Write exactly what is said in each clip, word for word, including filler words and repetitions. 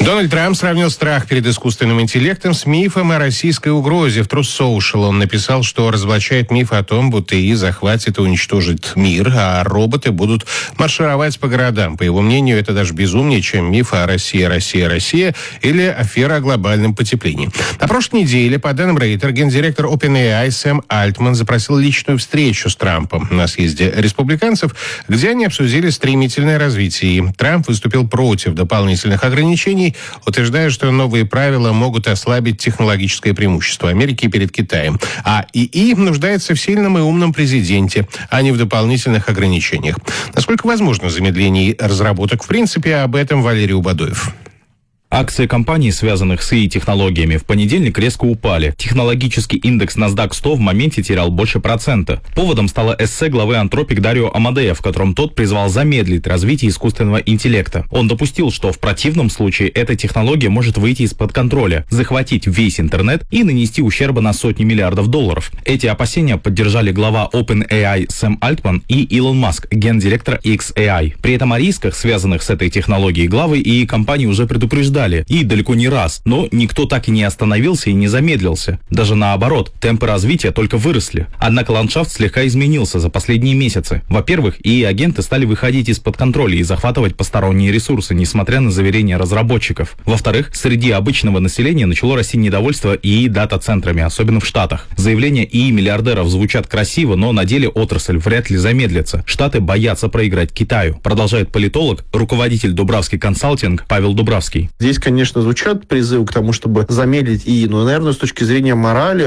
Дональд Трамп сравнил страх перед искусственным интеллектом с мифом о российской угрозе. В Truth Social он написал, что разоблачает миф о том, будто ИИ захватит и уничтожит мир, а роботы будут маршировать по городам. По его мнению, это даже безумнее, чем миф о России, Россия, Россия или афера о глобальном потеплении. На прошлой неделе, по данным Рейтер, гендиректор OpenAI Сэм Альтман запросил личную встречу с Трампом на съезде республиканцев, где они обсудили стремительное развитие ИИ. Трамп выступил против дополнительных ограничений, утверждая, что новые правила могут ослабить технологическое преимущество Америки перед Китаем. А ИИ нуждается в сильном и умном президенте, а не в дополнительных ограничениях. Насколько возможно замедление разработок в принципе, об этом Валерий Убадоев. Акции компаний, связанных с ИИ-технологиями, в понедельник резко упали. Технологический индекс NASDAQ сто в моменте терял больше процента. Поводом стало эссе главы Anthropic Дарио Амадея, в котором тот призвал замедлить развитие искусственного интеллекта. Он допустил, что в противном случае эта технология может выйти из-под контроля, захватить весь интернет и нанести ущерба на сотни миллиардов долларов. Эти опасения поддержали глава OpenAI Сэм Альтман и Илон Маск, гендиректор икс эй ай. При этом о рисках, связанных с этой технологией, главы ИИ-компании уже предупреждали. И далеко не раз, но никто так и не остановился и не замедлился. Даже наоборот, темпы развития только выросли. Однако ландшафт слегка изменился за последние месяцы. Во-первых, ИИ-агенты стали выходить из-под контроля и захватывать посторонние ресурсы, несмотря на заверения разработчиков. Во-вторых, среди обычного населения начало расти недовольство ИИ-дата-центрами, особенно в Штатах. Заявления ИИ-миллиардеров звучат красиво, но на деле отрасль вряд ли замедлится. Штаты боятся проиграть Китаю, продолжает политолог, руководитель Дубравский консалтинг Павел Дубравский. Здесь, конечно, звучат призывы к тому, чтобы замедлить ИИ, но, наверное, с точки зрения морали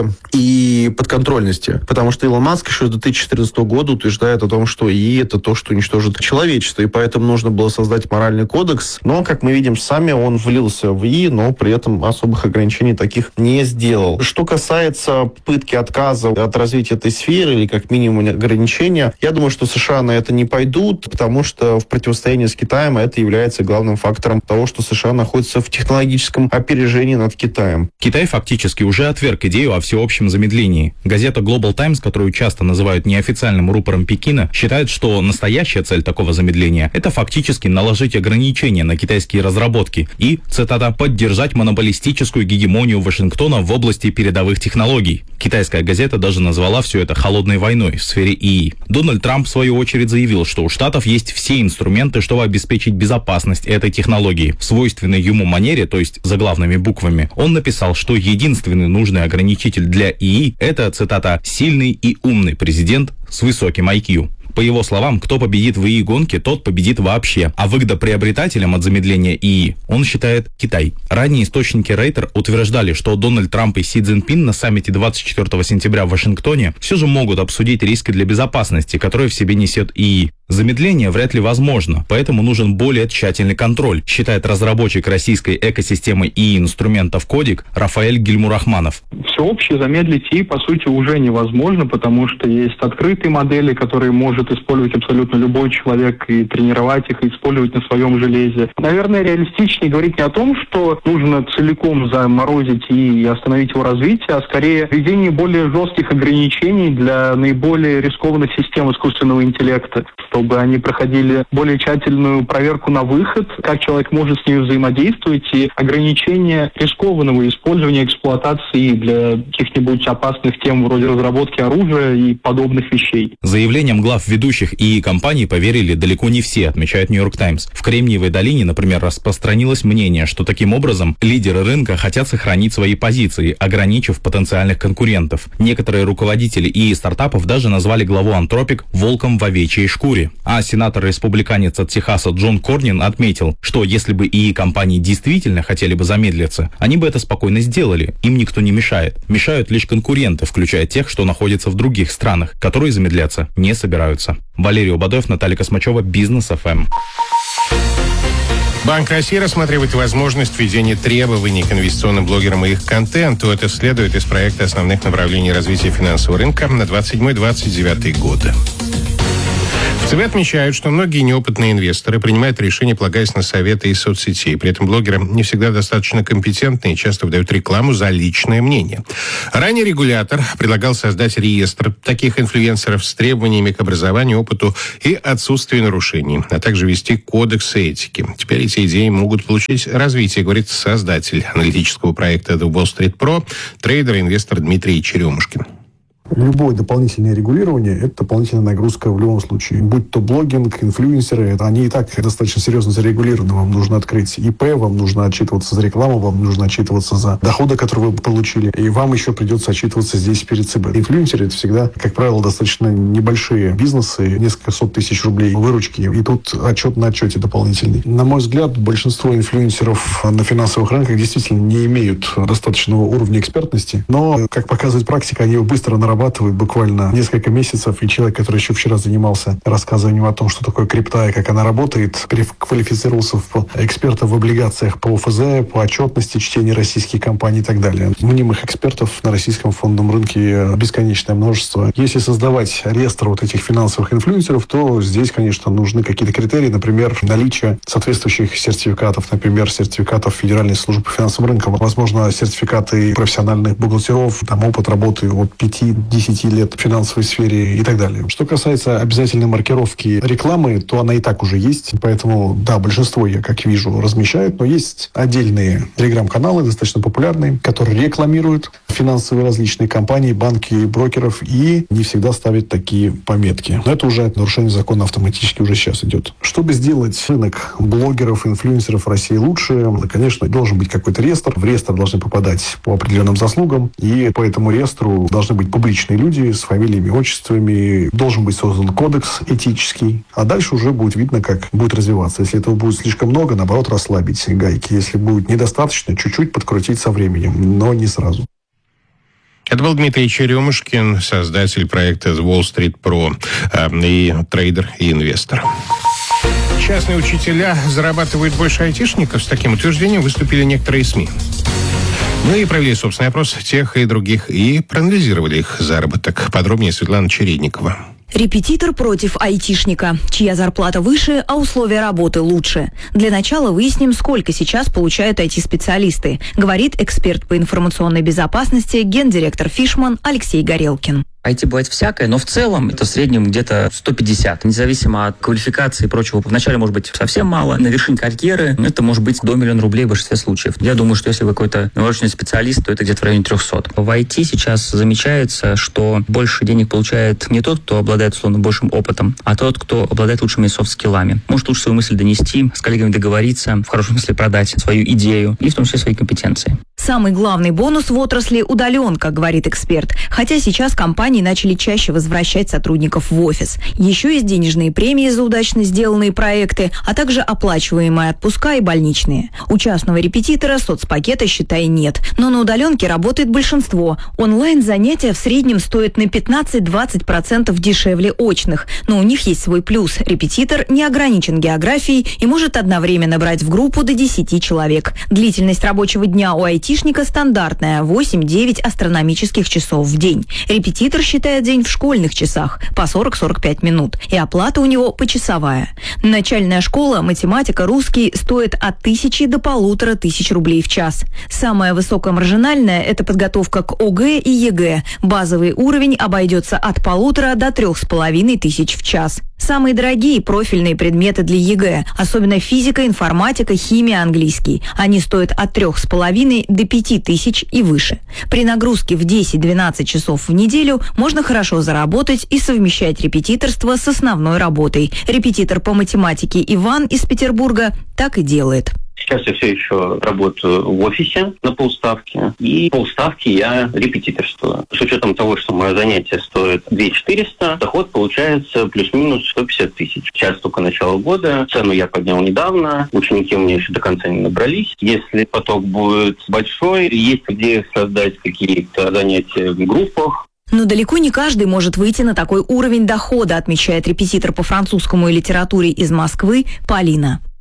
и подконтрольности. Потому что Илон Маск еще с две тысячи четырнадцатого года утверждает о том, что ИИ — это то, что уничтожит человечество, и поэтому нужно было создать моральный кодекс. Но, как мы видим сами, он влился в ИИ, но при этом особых ограничений таких не сделал. Что касается попытки отказа от развития этой сферы или, как минимум, ограничения, я думаю, что США на это не пойдут, потому что в противостоянии с Китаем это является главным фактором того, что США находится в технологическом опережении над Китаем. Китай фактически уже отверг идею о всеобщем замедлении. Газета Global Times, которую часто называют неофициальным рупором Пекина, считает, что настоящая цель такого замедления – это фактически наложить ограничения на китайские разработки и, цитата, «поддержать монополистическую гегемонию Вашингтона в области передовых технологий». Китайская газета даже назвала все это холодной войной в сфере ИИ. Дональд Трамп, в свою очередь, заявил, что у Штатов есть все инструменты, чтобы обеспечить безопасность этой технологии. В свойственной ему манере, то есть заглавными буквами, он написал, что единственный нужный ограничитель для ИИ – это, цитата, «сильный и умный президент с высоким ай кью». По его словам, кто победит в ИИ-гонке, тот победит вообще. А выгодоприобретателем от замедления ИИ он считает Китай. Ранее источники Рейтер утверждали, что Дональд Трамп и Си Цзиньпин на саммите двадцать четвёртого сентября в Вашингтоне все же могут обсудить риски для безопасности, которые в себе несет ИИ. Замедление вряд ли возможно, поэтому нужен более тщательный контроль, считает разработчик российской экосистемы ИИ-инструментов Кодик Рафаэль Гильмурахманов. Всеобще замедлить ИИ, по сути, уже невозможно, потому что есть открытые модели, которые может использовать абсолютно любой человек и тренировать их, и использовать на своем железе. Наверное, реалистичнее говорить не о том, что нужно целиком заморозить ИИ и остановить его развитие, а скорее введение более жестких ограничений для наиболее рискованных систем искусственного интеллекта, чтобы они проходили более тщательную проверку на выход, как человек может с ней взаимодействовать, и ограничение рискованного использования, эксплуатации для каких-нибудь опасных тем вроде разработки оружия и подобных вещей. Заявлением глав ведущих ИИ-компаний поверили далеко не все, отмечает Нью-Йорк Таймс. В Кремниевой долине, например, распространилось мнение, что таким образом лидеры рынка хотят сохранить свои позиции, ограничив потенциальных конкурентов. Некоторые руководители ИИ-стартапов даже назвали главу Anthropic «волком в овечьей шкуре». А сенатор-республиканец от Техаса Джон Корнин отметил, что если бы ИИ-компании действительно хотели бы замедлиться, они бы это спокойно сделали, им никто не мешает. Мешают лишь конкуренты, включая тех, что находятся в других странах, которые замедляться не собираются. Валерий Убадоев, Наталья Космачева, Бизнес эф эм. Банк России рассматривает возможность введения требований к инвестиционным блогерам и их контенту. Это следует из проекта основных направлений развития финансового рынка на двадцать седьмой - двадцать девятый годы. ЦБ отмечают, что многие неопытные инвесторы принимают решения, полагаясь на советы из соцсетей. При этом блогеры не всегда достаточно компетентны и часто выдают рекламу за личное мнение. Ранее регулятор предлагал создать реестр таких инфлюенсеров с требованиями к образованию, опыту и отсутствию нарушений, а также ввести кодекс этики. Теперь эти идеи могут получить развитие, говорит создатель аналитического проекта The Wall Street Pro, трейдер и инвестор Дмитрий Черемушкин. Любое дополнительное регулирование – это дополнительная нагрузка в любом случае. Будь то блогинг, инфлюенсеры, это они и так достаточно серьезно зарегулированы. Вам нужно открыть ИП, вам нужно отчитываться за рекламу, вам нужно отчитываться за доходы, которые вы получили, и вам еще придется отчитываться здесь перед ЦБ. Инфлюенсеры – это всегда, как правило, достаточно небольшие бизнесы, несколько сот тысяч рублей выручки, и тут отчет на отчете дополнительный. На мой взгляд, большинство инфлюенсеров на финансовых рынках действительно не имеют достаточного уровня экспертности, но, как показывает практика, они его быстро нарабатывают буквально несколько месяцев, и человек, который еще вчера занимался рассказыванием о том, что такое крипта и как она работает, переквалифицировался в эксперта в облигациях по ОФЗ, по отчетности, чтению российских компаний и так далее. Мнимых экспертов на российском фондовом рынке бесконечное множество. Если создавать реестр вот этих финансовых инфлюенсеров, то здесь, конечно, нужны какие-то критерии, например, наличие соответствующих сертификатов, например, сертификатов Федеральной службы по финансовым рынкам, возможно, сертификаты профессиональных бухгалтеров, там опыт работы от пяти десяти лет в финансовой сфере и так далее. Что касается обязательной маркировки рекламы, то она и так уже есть. Поэтому, да, большинство, я как вижу, размещают, но есть отдельные телеграм-каналы, достаточно популярные, которые рекламируют финансовые различные компании, банки, брокеров, и не всегда ставят такие пометки. Но это уже нарушение закона автоматически уже сейчас идет. Чтобы сделать рынок блогеров, инфлюенсеров в России лучше, конечно, должен быть какой-то реестр. В реестр должны попадать по определенным заслугам, и по этому реестру должны быть публичные люди с фамилиями, отчествами. Должен быть создан кодекс этический. А дальше уже будет видно, как будет развиваться. Если этого будет слишком много, наоборот, расслабить гайки. Если будет недостаточно, чуть-чуть подкрутить со временем, но не сразу. Это был Дмитрий Черемушкин, создатель проекта The Wall Street Pro, и трейдер, и инвестор. Частные учителя зарабатывают больше айтишников. С таким утверждением выступили некоторые СМИ. Мы провели собственный опрос тех и других и проанализировали их заработок. Подробнее Светлана Чередникова. Репетитор против айтишника. Чья зарплата выше, а условия работы лучше. Для начала выясним, сколько сейчас получают ай ти-специалисты, говорит эксперт по информационной безопасности, гендиректор Фишман Алексей Горелкин. ай ти бывает всякое, но в целом это в среднем где-то сто пятьдесят. Независимо от квалификации и прочего. Вначале может быть совсем мало. На вершине карьеры это может быть до миллиона рублей в большинстве случаев. Я думаю, что если вы какой-то научный специалист, то это где-то в районе триста. В ай ти сейчас замечается, что больше денег получает не тот, кто обладает условно большим опытом, а тот, кто обладает лучшими софт-скиллами. Может лучше свою мысль донести, с коллегами договориться, в хорошем смысле продать свою идею и в том числе свои компетенции. Самый главный бонус в отрасли – удаленка, говорит эксперт. Хотя сейчас компании начали чаще возвращать сотрудников в офис. Еще есть денежные премии за удачно сделанные проекты, а также оплачиваемые отпуска и больничные. У частного репетитора соцпакета, считай, нет. Но на удаленке работает большинство. Онлайн-занятия в среднем стоят на пятнадцать-двадцать процентов дешевле очных. Но у них есть свой плюс. Репетитор не ограничен географией и может одновременно брать в группу до десяти человек. Длительность рабочего дня у айтишника стандартная – восемь-девять астрономических часов в день. Репетитор считает день в школьных часах по сорок-сорок пять минут. И оплата у него почасовая. Начальная школа, математика, русский стоит от тысячи до полутора тысяч рублей в час. Самая высокомаржинальная – это подготовка к ОГЭ и ЕГЭ. Базовый уровень обойдется от полутора до трех с половиной тысяч в час. Самые дорогие профильные предметы для ЕГЭ, особенно физика, информатика, химия, английский. Они стоят от трех с половиной до пяти тысяч и выше. При нагрузке в десять-двенадцать часов в неделю можно хорошо заработать и совмещать репетиторство с основной работой. Репетитор по математике Иван из Петербурга так и делает. Сейчас я все еще работаю в офисе на полставки, и полставки я репетиторствую. С учетом того, что мое занятие стоит две тысячи четыреста, доход получается плюс-минус сто пятьдесят тысяч. Сейчас только начало года, цену я поднял недавно, ученики у меня еще до конца не набрались. Если поток будет большой, есть идея создать какие-то занятия в группах. Но далеко не каждый может выйти на такой уровень дохода, отмечает репетитор по французскому и литературе из Москвы Полина.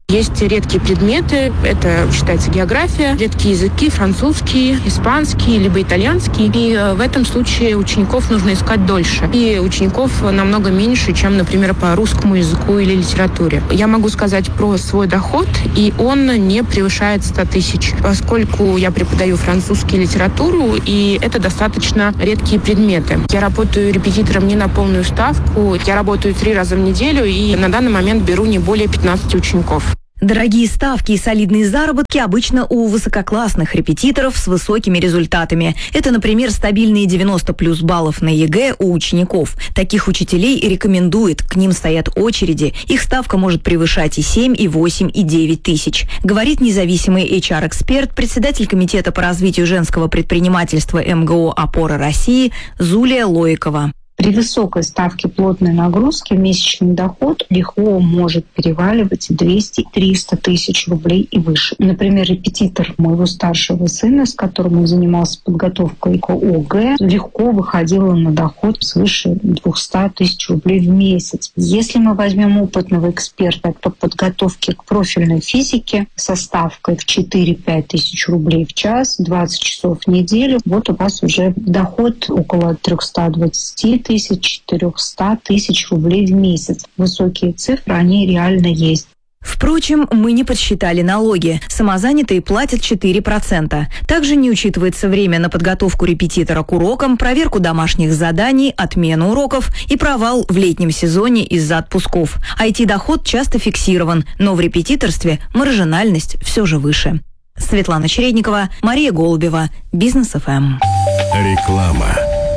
Есть редкие предметы, это считается география, редкие языки, французский, испанский, либо итальянский. И в этом случае учеников нужно искать дольше. И учеников намного меньше, чем, например, по русскому языку или литературе. Я могу сказать про свой доход, и он не превышает сто тысяч, поскольку я преподаю французский, литературу, и это достаточно редкие предметы. Я работаю репетитором не на полную ставку, я работаю три раза в неделю, и на данный момент беру не более пятнадцати учеников. Дорогие ставки и солидные заработки обычно у высококлассных репетиторов с высокими результатами. Это, например, стабильные девяносто плюс баллов на ЕГЭ у учеников. Таких учителей рекомендуют, к ним стоят очереди. Их ставка может превышать и семь, и восемь, и девять тысяч. Говорит независимый эйч ар-эксперт, председатель Комитета по развитию женского предпринимательства эм гэ о «Опора России» Зулия Лоикова. При высокой ставке плотной нагрузки месячный доход легко может переваливать двести-триста тысяч рублей и выше. Например, репетитор моего старшего сына, с которым он занимался подготовкой к о гэ, легко выходила на доход свыше двухсот тысяч рублей в месяц. Если мы возьмем опытного эксперта по подготовке к профильной физике со ставкой в четыре-пять тысяч рублей в час, двадцать часов в неделю, вот у вас уже доход около триста двадцать тысяч, четыреста тысяч рублей в месяц. Высокие цифры, они реально есть. Впрочем, мы не подсчитали налоги. Самозанятые платят четыре процента. Также не учитывается время на подготовку репетитора к урокам, проверку домашних заданий, отмену уроков и провал в летнем сезоне из-за отпусков. ай ти-доход часто фиксирован, но в репетиторстве маржинальность все же выше. Светлана Чередникова, Мария Голубева, Бизнес эф эм. Реклама.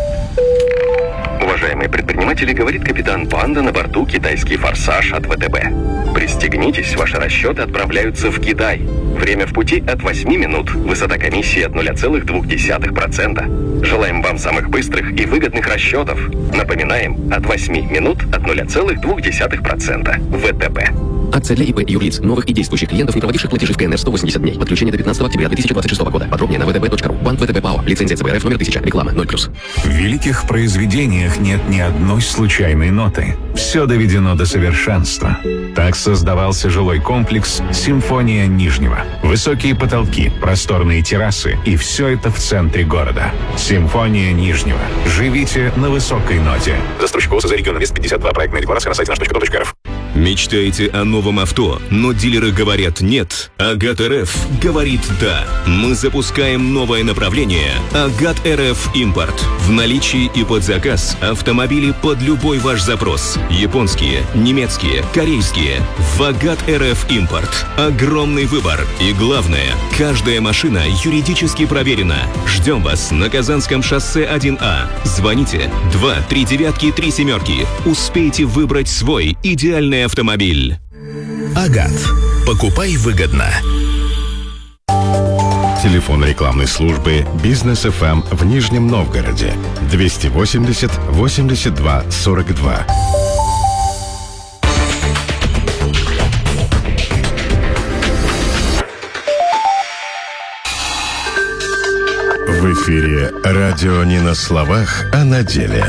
Уважаемые предприниматели, говорит капитан Панда на борту «Китайский форсаж» от вэ тэ бэ. Пристегнитесь, ваши расчеты отправляются в Китай. Время в пути от восьми минут. Высота комиссии от ноль целых две десятых процента. Желаем вам самых быстрых и выгодных расчетов. Напоминаем, от восьми минут от ноль целых две десятых процента. вэ тэ бэ. Акция для ИП и юрлиц, новых и действующих клиентов, не проводивших платежи в ка эн эр сто восемьдесят дней. Подключение до пятнадцатого октября две тысячи двадцать шестого года. Подробнее на вэ тэ бэ точка ру. Банк вэ тэ бэ ПАО. Лицензия цэ бэ эр эф номер тысяча. Реклама ноль плюс. В великих произведениях нет ни одной случайной ноты. Все доведено до совершенства. Так создавался жилой комплекс «Симфония Нижнего». Высокие потолки, просторные террасы и все это в центре города. «Симфония Нижнего». Живите на высокой ноте. Застройщик ООО «За регион Инвест пятьдесят два». Проектная декларация на сайте наш точка ком точка эр эф. Мечтаете о новом авто, но дилеры говорят нет? Агат эр эф говорит да. Мы запускаем новое направление Агат эр эф Импорт. В наличии и под заказ автомобили под любой ваш запрос. Японские, немецкие, корейские. В Агат эр эф Импорт. Огромный выбор. И главное, каждая машина юридически проверена. Ждем вас на Казанском шоссе один А. Звоните два три девятки три семерки. Успейте выбрать свой идеальный автомобиль. Агат. Покупай выгодно. Телефон рекламной службы Бизнес эф эм в Нижнем Новгороде двести восемьдесят восемьдесят два сорок два. В эфире радио не на словах, а на деле.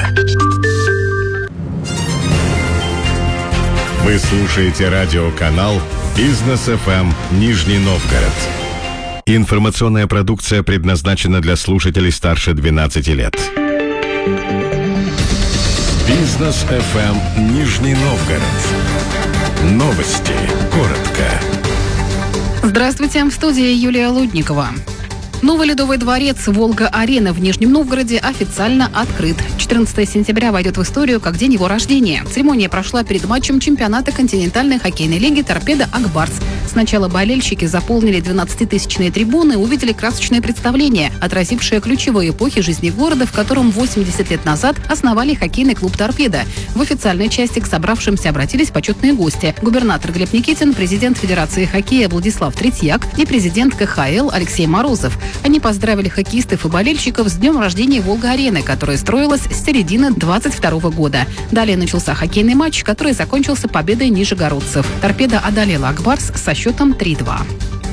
Вы слушаете радиоканал Бизнес эф эм Нижний Новгород. Информационная продукция предназначена для слушателей старше двенадцати лет. Бизнес эф эм Нижний Новгород. Новости. Коротко. Здравствуйте, в студии Юлия Лудникова. Новый Ледовый дворец «Волга-Арена» в Нижнем Новгороде официально открыт. четырнадцатого сентября войдет в историю как день его рождения. Церемония прошла перед матчем чемпионата континентальной хоккейной лиги «Торпедо Ак-Барс». Сначала болельщики заполнили двенадцатитысячные трибуны и увидели красочное представление, отразившее ключевые эпохи жизни города, в котором восемьдесят лет назад основали хоккейный клуб «Торпедо». В официальной части к собравшимся обратились почетные гости. Губернатор Глеб Никитин, президент Федерации хоккея Владислав Третьяк и президент ка ха эл Алексей Морозов. Они поздравили хоккеистов и болельщиков с днем рождения «Волга-Арены», которая строилась с середины двадцать второго года. Далее начался хоккейный матч, который закончился победой нижегородцев. «Торпедо» одолела «Ак-Барс» со счетом три-два.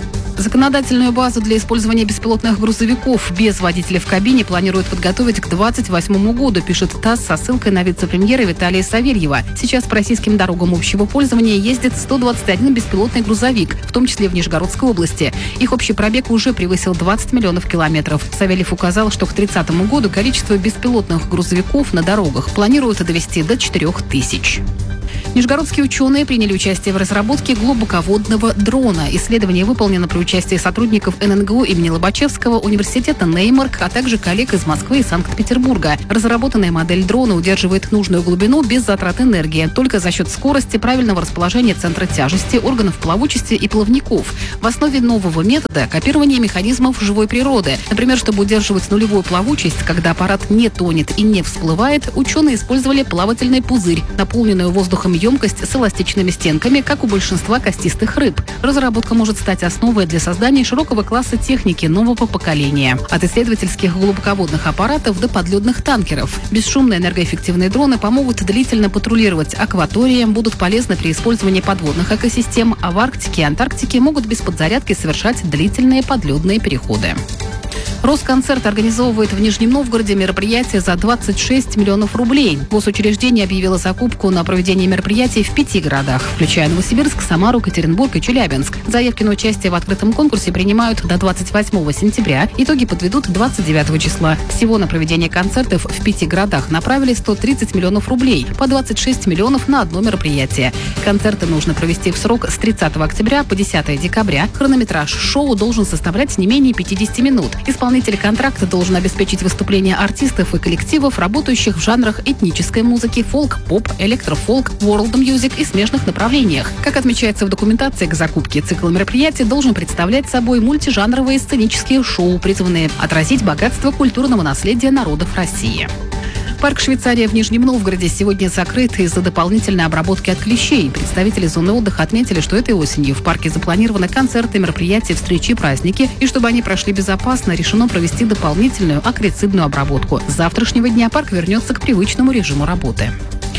Законодательную базу для использования беспилотных грузовиков без водителя в кабине планируют подготовить к двадцать восьмому году, пишет ТАСС со ссылкой на вице-премьера Виталия Савельева. Сейчас по российским дорогам общего пользования ездит сто двадцать один беспилотный грузовик, в том числе в Нижегородской области. Их общий пробег уже превысил двадцать миллионов километров. Савельев указал, что к тридцатому году количество беспилотных грузовиков на дорогах планируют довести до четырех тысяч. Нижегородские ученые приняли участие в разработке глубоководного дрона. Исследование выполнено при участии сотрудников эн эн гэ у имени Лобачевского, университета Неймарк, а также коллег из Москвы и Санкт-Петербурга. Разработанная модель дрона удерживает нужную глубину без затрат энергии, только за счет скорости, правильного расположения центра тяжести, органов плавучести и плавников. В основе нового метода копирование механизмов живой природы. Например, чтобы удерживать нулевую плавучесть, когда аппарат не тонет и не всплывает, ученые использовали плавательный пузырь, наполненную воздухом емкость с эластичными стенками, как у большинства костистых рыб. Разработка может стать основой для создания широкого класса техники нового поколения. От исследовательских глубоководных аппаратов до подледных танкеров. Бесшумные энергоэффективные дроны помогут длительно патрулировать акватории, будут полезны при использовании подводных экосистем, а в Арктике и Антарктике могут без подзарядки совершать длительные подледные переходы. Росконцерт организовывает в Нижнем Новгороде мероприятие за двадцать шесть миллионов рублей. Госучреждение объявило закупку на проведение мероприятий в пяти городах, включая Новосибирск, Самару, Екатеринбург и Челябинск. Заявки на участие в открытом конкурсе принимают до двадцать восьмого сентября. Итоги подведут двадцать девятого числа. Всего на проведение концертов в пяти городах направили сто тридцать миллионов рублей, по двадцать шесть миллионов на одно мероприятие. Концерты нужно провести в срок с тридцатого октября по десятого декабря. Хронометраж шоу должен составлять не менее пятьдесят минут. Исполнитель контракта должен обеспечить выступления артистов и коллективов, работающих в жанрах этнической музыки, фолк, поп, электрофолк, world music и смежных направлениях. Как отмечается в документации к закупке, цикл мероприятий должен представлять собой мультижанровые сценические шоу, призванные отразить богатство культурного наследия народов России. Парк «Швейцария» в Нижнем Новгороде сегодня закрыт из-за дополнительной обработки от клещей. Представители зоны отдыха отметили, что этой осенью в парке запланированы концерты, мероприятия, встречи, праздники. И чтобы они прошли безопасно, решено провести дополнительную акарицидную обработку. С завтрашнего дня парк вернется к привычному режиму работы.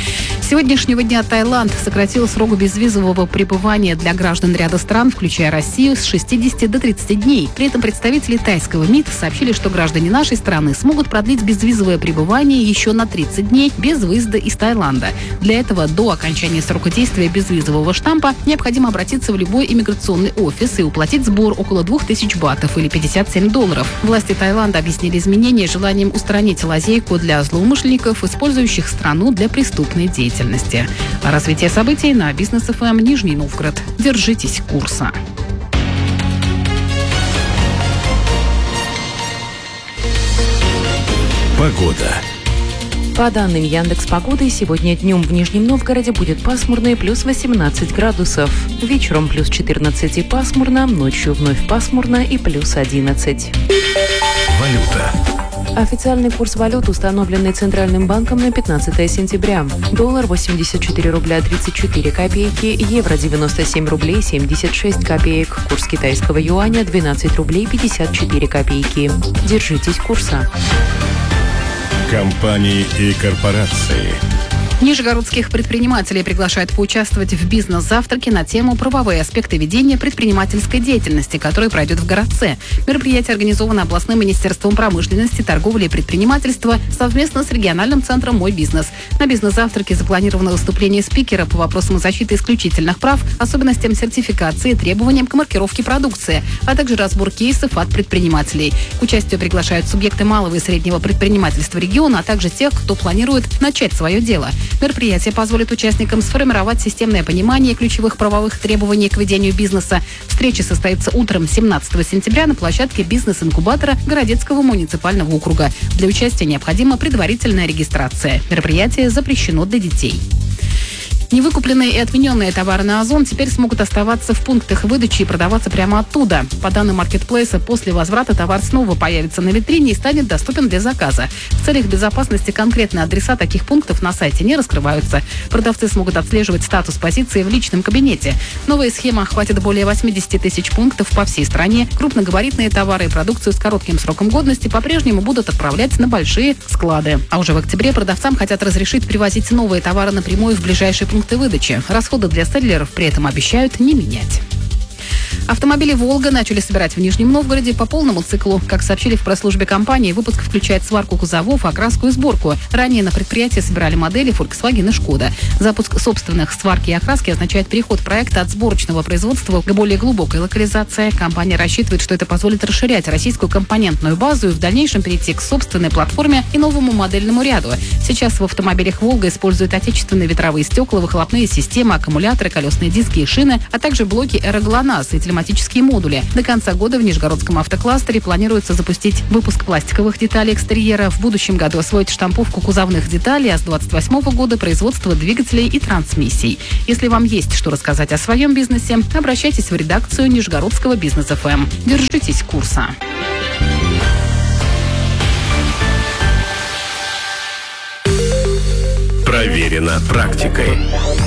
С сегодняшнего дня Таиланд сократил срок безвизового пребывания для граждан ряда стран, включая Россию, с шестидесяти до тридцати дней. При этом представители тайского МИД сообщили, что граждане нашей страны смогут продлить безвизовое пребывание еще на тридцать дней без выезда из Таиланда. Для этого до окончания срока действия безвизового штампа необходимо обратиться в любой иммиграционный офис и уплатить сбор около двух тысяч батов или пятьдесят семь долларов. Власти Таиланда объяснили изменения желанием устранить лазейку для злоумышленников, использующих страну для преступной деятельности. Развитие событий на Бизнес эф эм Нижний Новгород. Держитесь курса. Погода. По данным Яндекс.Погоды, сегодня днем в Нижнем Новгороде будет пасмурно и плюс восемнадцать градусов. Вечером плюс четырнадцать и пасмурно, ночью вновь пасмурно и плюс одиннадцать. Валюта. Официальный курс валют, установленный Центральным банком на пятнадцатое сентября. Доллар восемьдесят четыре рубля тридцать четыре копейки, евро девяносто семь рублей семьдесят шесть копеек, курс китайского юаня двенадцать рублей пятьдесят четыре копейки. Держитесь курса. Компании и корпорации. Нижегородских предпринимателей приглашают поучаствовать в бизнес-завтраке на тему «Правовые аспекты ведения предпринимательской деятельности», который пройдет в городце. Мероприятие организовано областным министерством промышленности, торговли и предпринимательства совместно с региональным центром «Мой бизнес». На бизнес-завтраке запланировано выступление спикера по вопросам защиты исключительных прав, особенностям сертификации, требованиям к маркировке продукции, а также разбор кейсов от предпринимателей. К участию приглашают субъекты малого и среднего предпринимательства региона, а также тех, кто планирует начать свое дело. Мероприятие позволит участникам сформировать системное понимание ключевых правовых требований к ведению бизнеса. Встреча состоится утром семнадцатого сентября на площадке бизнес-инкубатора Городецкого муниципального округа. Для участия необходима предварительная регистрация. Мероприятие запрещено для детей. Невыкупленные и отмененные товары на Озон теперь смогут оставаться в пунктах выдачи и продаваться прямо оттуда. По данным маркетплейса, после возврата товар снова появится на витрине и станет доступен для заказа. В целях безопасности конкретные адреса таких пунктов на сайте не раскрываются. Продавцы смогут отслеживать статус позиции в личном кабинете. Новая схема охватит более восемьдесят тысяч пунктов по всей стране. Крупногабаритные товары и продукцию с коротким сроком годности по-прежнему будут отправлять на большие склады. А уже в октябре продавцам хотят разрешить привозить новые товары напрямую в ближайшие пункты выдачи. Расходы для селлеров при этом обещают не менять. Автомобили «Волга» начали собирать в Нижнем Новгороде по полному циклу. Как сообщили в пресс-службе компании, выпуск включает сварку кузовов, окраску и сборку. Ранее на предприятии собирали модели Volkswagen и Шкода. Запуск собственных сварки и окраски означает переход проекта от сборочного производства к более глубокой локализации. Компания рассчитывает, что это позволит расширять российскую компонентную базу и в дальнейшем перейти к собственной платформе и новому модельному ряду. Сейчас в автомобилях «Волга» используют отечественные ветровые стекла, выхлопные системы, аккумуляторы, колесные диски и шины, а также блоки аэроглонасс и телематические модули. До конца года в Нижегородском автокластере планируется запустить выпуск пластиковых деталей экстерьера. В будущем году освоить штамповку кузовных деталей, а с двадцать восьмого года производство двигателей и трансмиссий. Если вам есть что рассказать о своем бизнесе, обращайтесь в редакцию Нижегородского бизнес эф эм. Держитесь курса. Проверено практикой.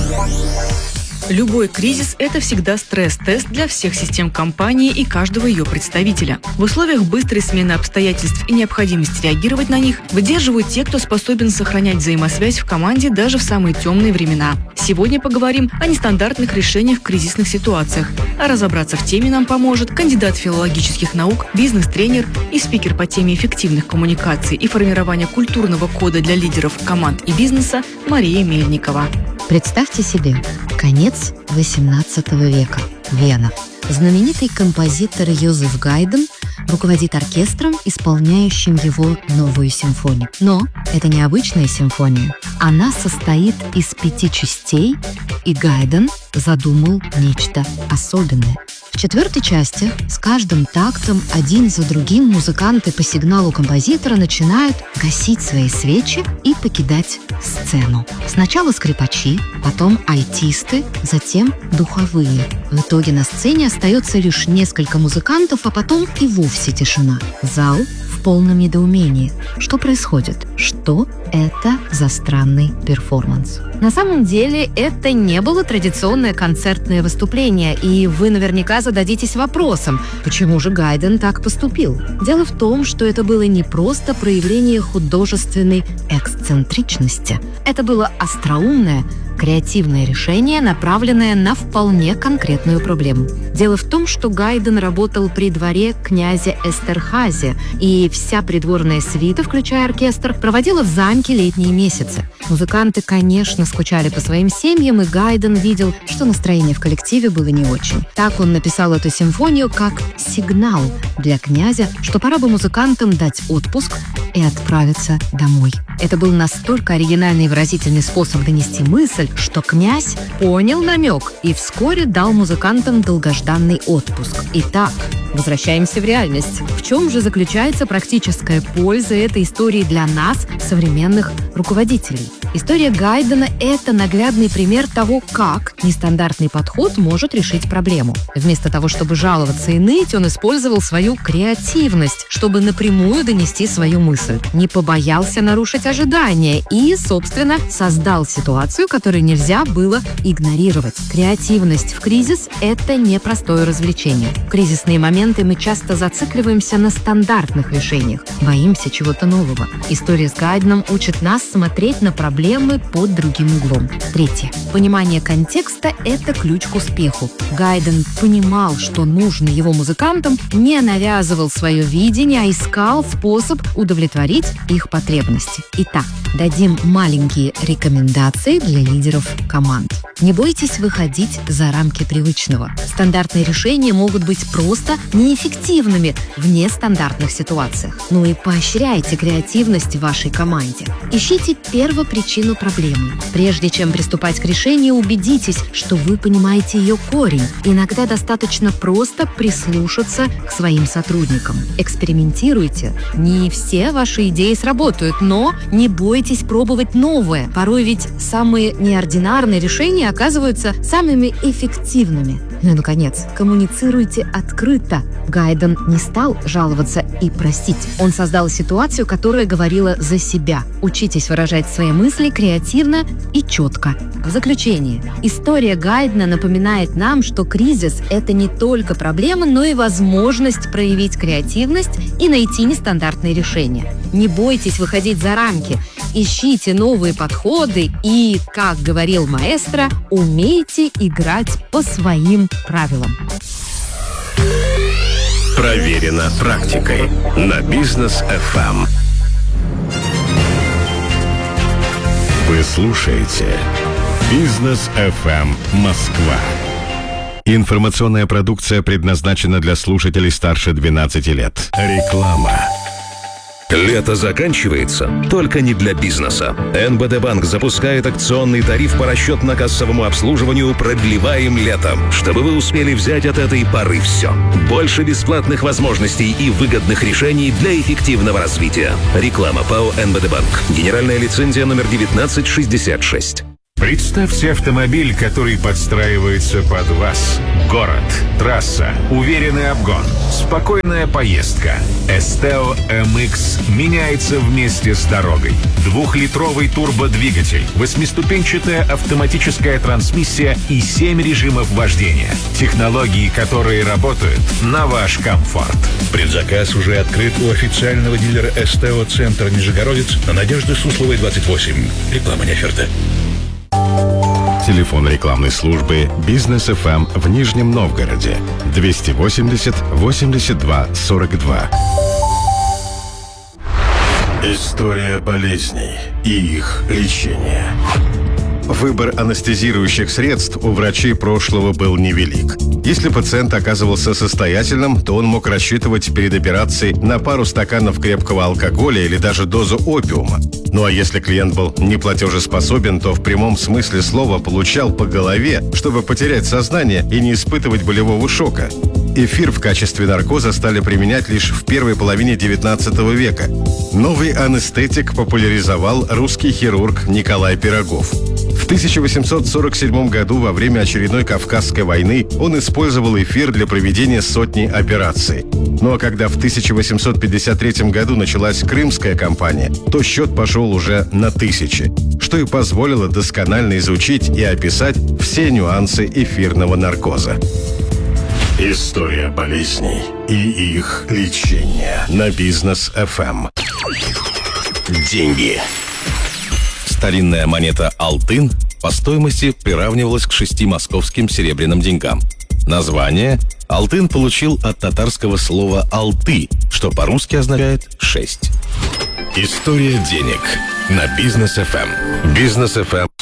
Любой кризис – это всегда стресс-тест для всех систем компании и каждого ее представителя. В условиях быстрой смены обстоятельств и необходимости реагировать на них выдерживают те, кто способен сохранять взаимосвязь в команде даже в самые темные времена. Сегодня поговорим о нестандартных решениях в кризисных ситуациях. А разобраться в теме нам поможет кандидат филологических наук, бизнес-тренер и спикер по теме эффективных коммуникаций и формирования культурного кода для лидеров команд и бизнеса Мария Мельникова. Представьте себе, конец восемнадцатого века, Вена. Знаменитый композитор Йозеф Гайден руководит оркестром, исполняющим его новую симфонию. Но это не обычная симфония. Она состоит из пяти частей, и Гайден задумал нечто особенное. В четвертой части с каждым тактом один за другим музыканты по сигналу композитора начинают гасить свои свечи и покидать сцену. Сначала скрипачи, потом альтисты, затем духовые. В итоге на сцене остается лишь несколько музыкантов, а потом и вовсе тишина. Зал в полном недоумении. Что происходит? Что это за странный перформанс? На самом деле это не было традиционное концертное выступление, и вы наверняка зададитесь вопросом, почему же Гайден так поступил? Дело в том, что это было не просто проявление художественной эксцентричности. Это было остроумное, креативное решение, направленное на вполне конкретную проблему. Дело в том, что Гайден работал при дворе князя Эстерхази, и вся придворная свита, включая оркестр, проводила в замке летние месяцы. Музыканты, конечно, скучали по своим семьям, и Гайден видел, что настроение в коллективе было не очень. Так он написал эту симфонию как сигнал для князя, что пора бы музыкантам дать отпуск и отправиться домой. Это был настолько оригинальный и выразительный способ донести мысль, что князь понял намек и вскоре дал музыкантам долгожданный отпуск. Итак, возвращаемся в реальность. В чем же заключается практическая польза этой истории для нас, современных руководителей? История Гайдена – это наглядный пример того, как нестандартный подход может решить проблему. Вместо того, чтобы жаловаться и ныть, он использовал свою креативность, чтобы напрямую донести свою мысль. Не побоялся нарушить ожидания и, собственно, создал ситуацию, которую нельзя было игнорировать. Креативность в кризис – это непростое развлечение. В кризисные моменты мы часто зацикливаемся на стандартных решениях, боимся чего-то нового. История с Гайденом учит нас смотреть на проблемы под другим углом. Третье. Понимание контекста – это ключ к успеху. Гайден понимал, что нужно его музыкантам, не навязывал свое видение, а искал способ удовлетворить их потребности. Итак, дадим маленькие рекомендации для лидеров команд. Не бойтесь выходить за рамки привычного. Стандартные решения могут быть просто неэффективными в нестандартных ситуациях. Ну и поощряйте креативность в вашей команде. Ищите первопричину проблемы. Прежде чем приступать к решению, убедитесь, что вы понимаете ее корень. Иногда достаточно просто прислушаться к своим сотрудникам. Экспериментируйте. Не все ваши идеи сработают, но не бойтесь пробовать новое. Порой ведь самые неординарные решения оказываются самыми эффективными. Ну и, наконец, коммуницируйте открыто. Гайден не стал жаловаться и просить. Он создал ситуацию, которая говорила за себя. Учитесь выражать свои мысли креативно и четко. В заключение, история Гайдена напоминает нам, что кризис – это не только проблема, но и возможность проявить креативность и найти нестандартные решения. Не бойтесь выходить за рамки. Ищите новые подходы и, как говорил маэстро, умейте играть по своим правилам. Проверено практикой на Бизнес эф эм. Вы слушаете Бизнес эф эм Москва. Информационная продукция предназначена для слушателей старше двенадцати лет. Реклама. Лето заканчивается, только не для бизнеса. эн бэ дэ Банк запускает акционный тариф по расчетно-кассовому обслуживанию «Продлеваем летом», чтобы вы успели взять от этой поры все. Больше бесплатных возможностей и выгодных решений для эффективного развития. Реклама ПАО эн бэ дэ Банк. Генеральная лицензия номер девятнадцать шестьдесят шесть. Представьте автомобиль, который подстраивается под вас. Город, трасса, уверенный обгон, спокойная поездка. Esteo эм икс меняется вместе с дорогой. Двухлитровый турбодвигатель, восьмиступенчатая автоматическая трансмиссия и семь режимов вождения. Технологии, которые работают на ваш комфорт. Предзаказ уже открыт у официального дилера Esteo Центр Нижегородец на Надежды Сусловой, двадцать восемь. Реклама не оферта. Телефон рекламной службы Бизнес эф эм в Нижнем Новгороде двести восемьдесят восемьдесят два сорок два. История болезней и их лечение. Выбор анестезирующих средств у врачей прошлого был невелик. Если пациент оказывался состоятельным, то он мог рассчитывать перед операцией на пару стаканов крепкого алкоголя или даже дозу опиума. Ну а если клиент был неплатежеспособен, то в прямом смысле слова получал по голове, чтобы потерять сознание и не испытывать болевого шока. Эфир в качестве наркоза стали применять лишь в первой половине девятнадцатого века. Новый анестетик популяризовал русский хирург Николай Пирогов. В тысяча восемьсот сорок седьмом году во время очередной Кавказской войны он использовал эфир для проведения сотни операций. Ну а когда в тысяча восемьсот пятьдесят третьем году началась Крымская кампания, то счет пошел уже на тысячи, что и позволило досконально изучить и описать все нюансы эфирного наркоза. История болезней и их лечение на Бизнес эф эм. Деньги. Старинная монета «Алтын» по стоимости приравнивалась к шести московским серебряным деньгам. Название «Алтын» получил от татарского слова «алты», что по-русски означает «шесть». История денег на Бизнес эф эм. Бизнес эф эм.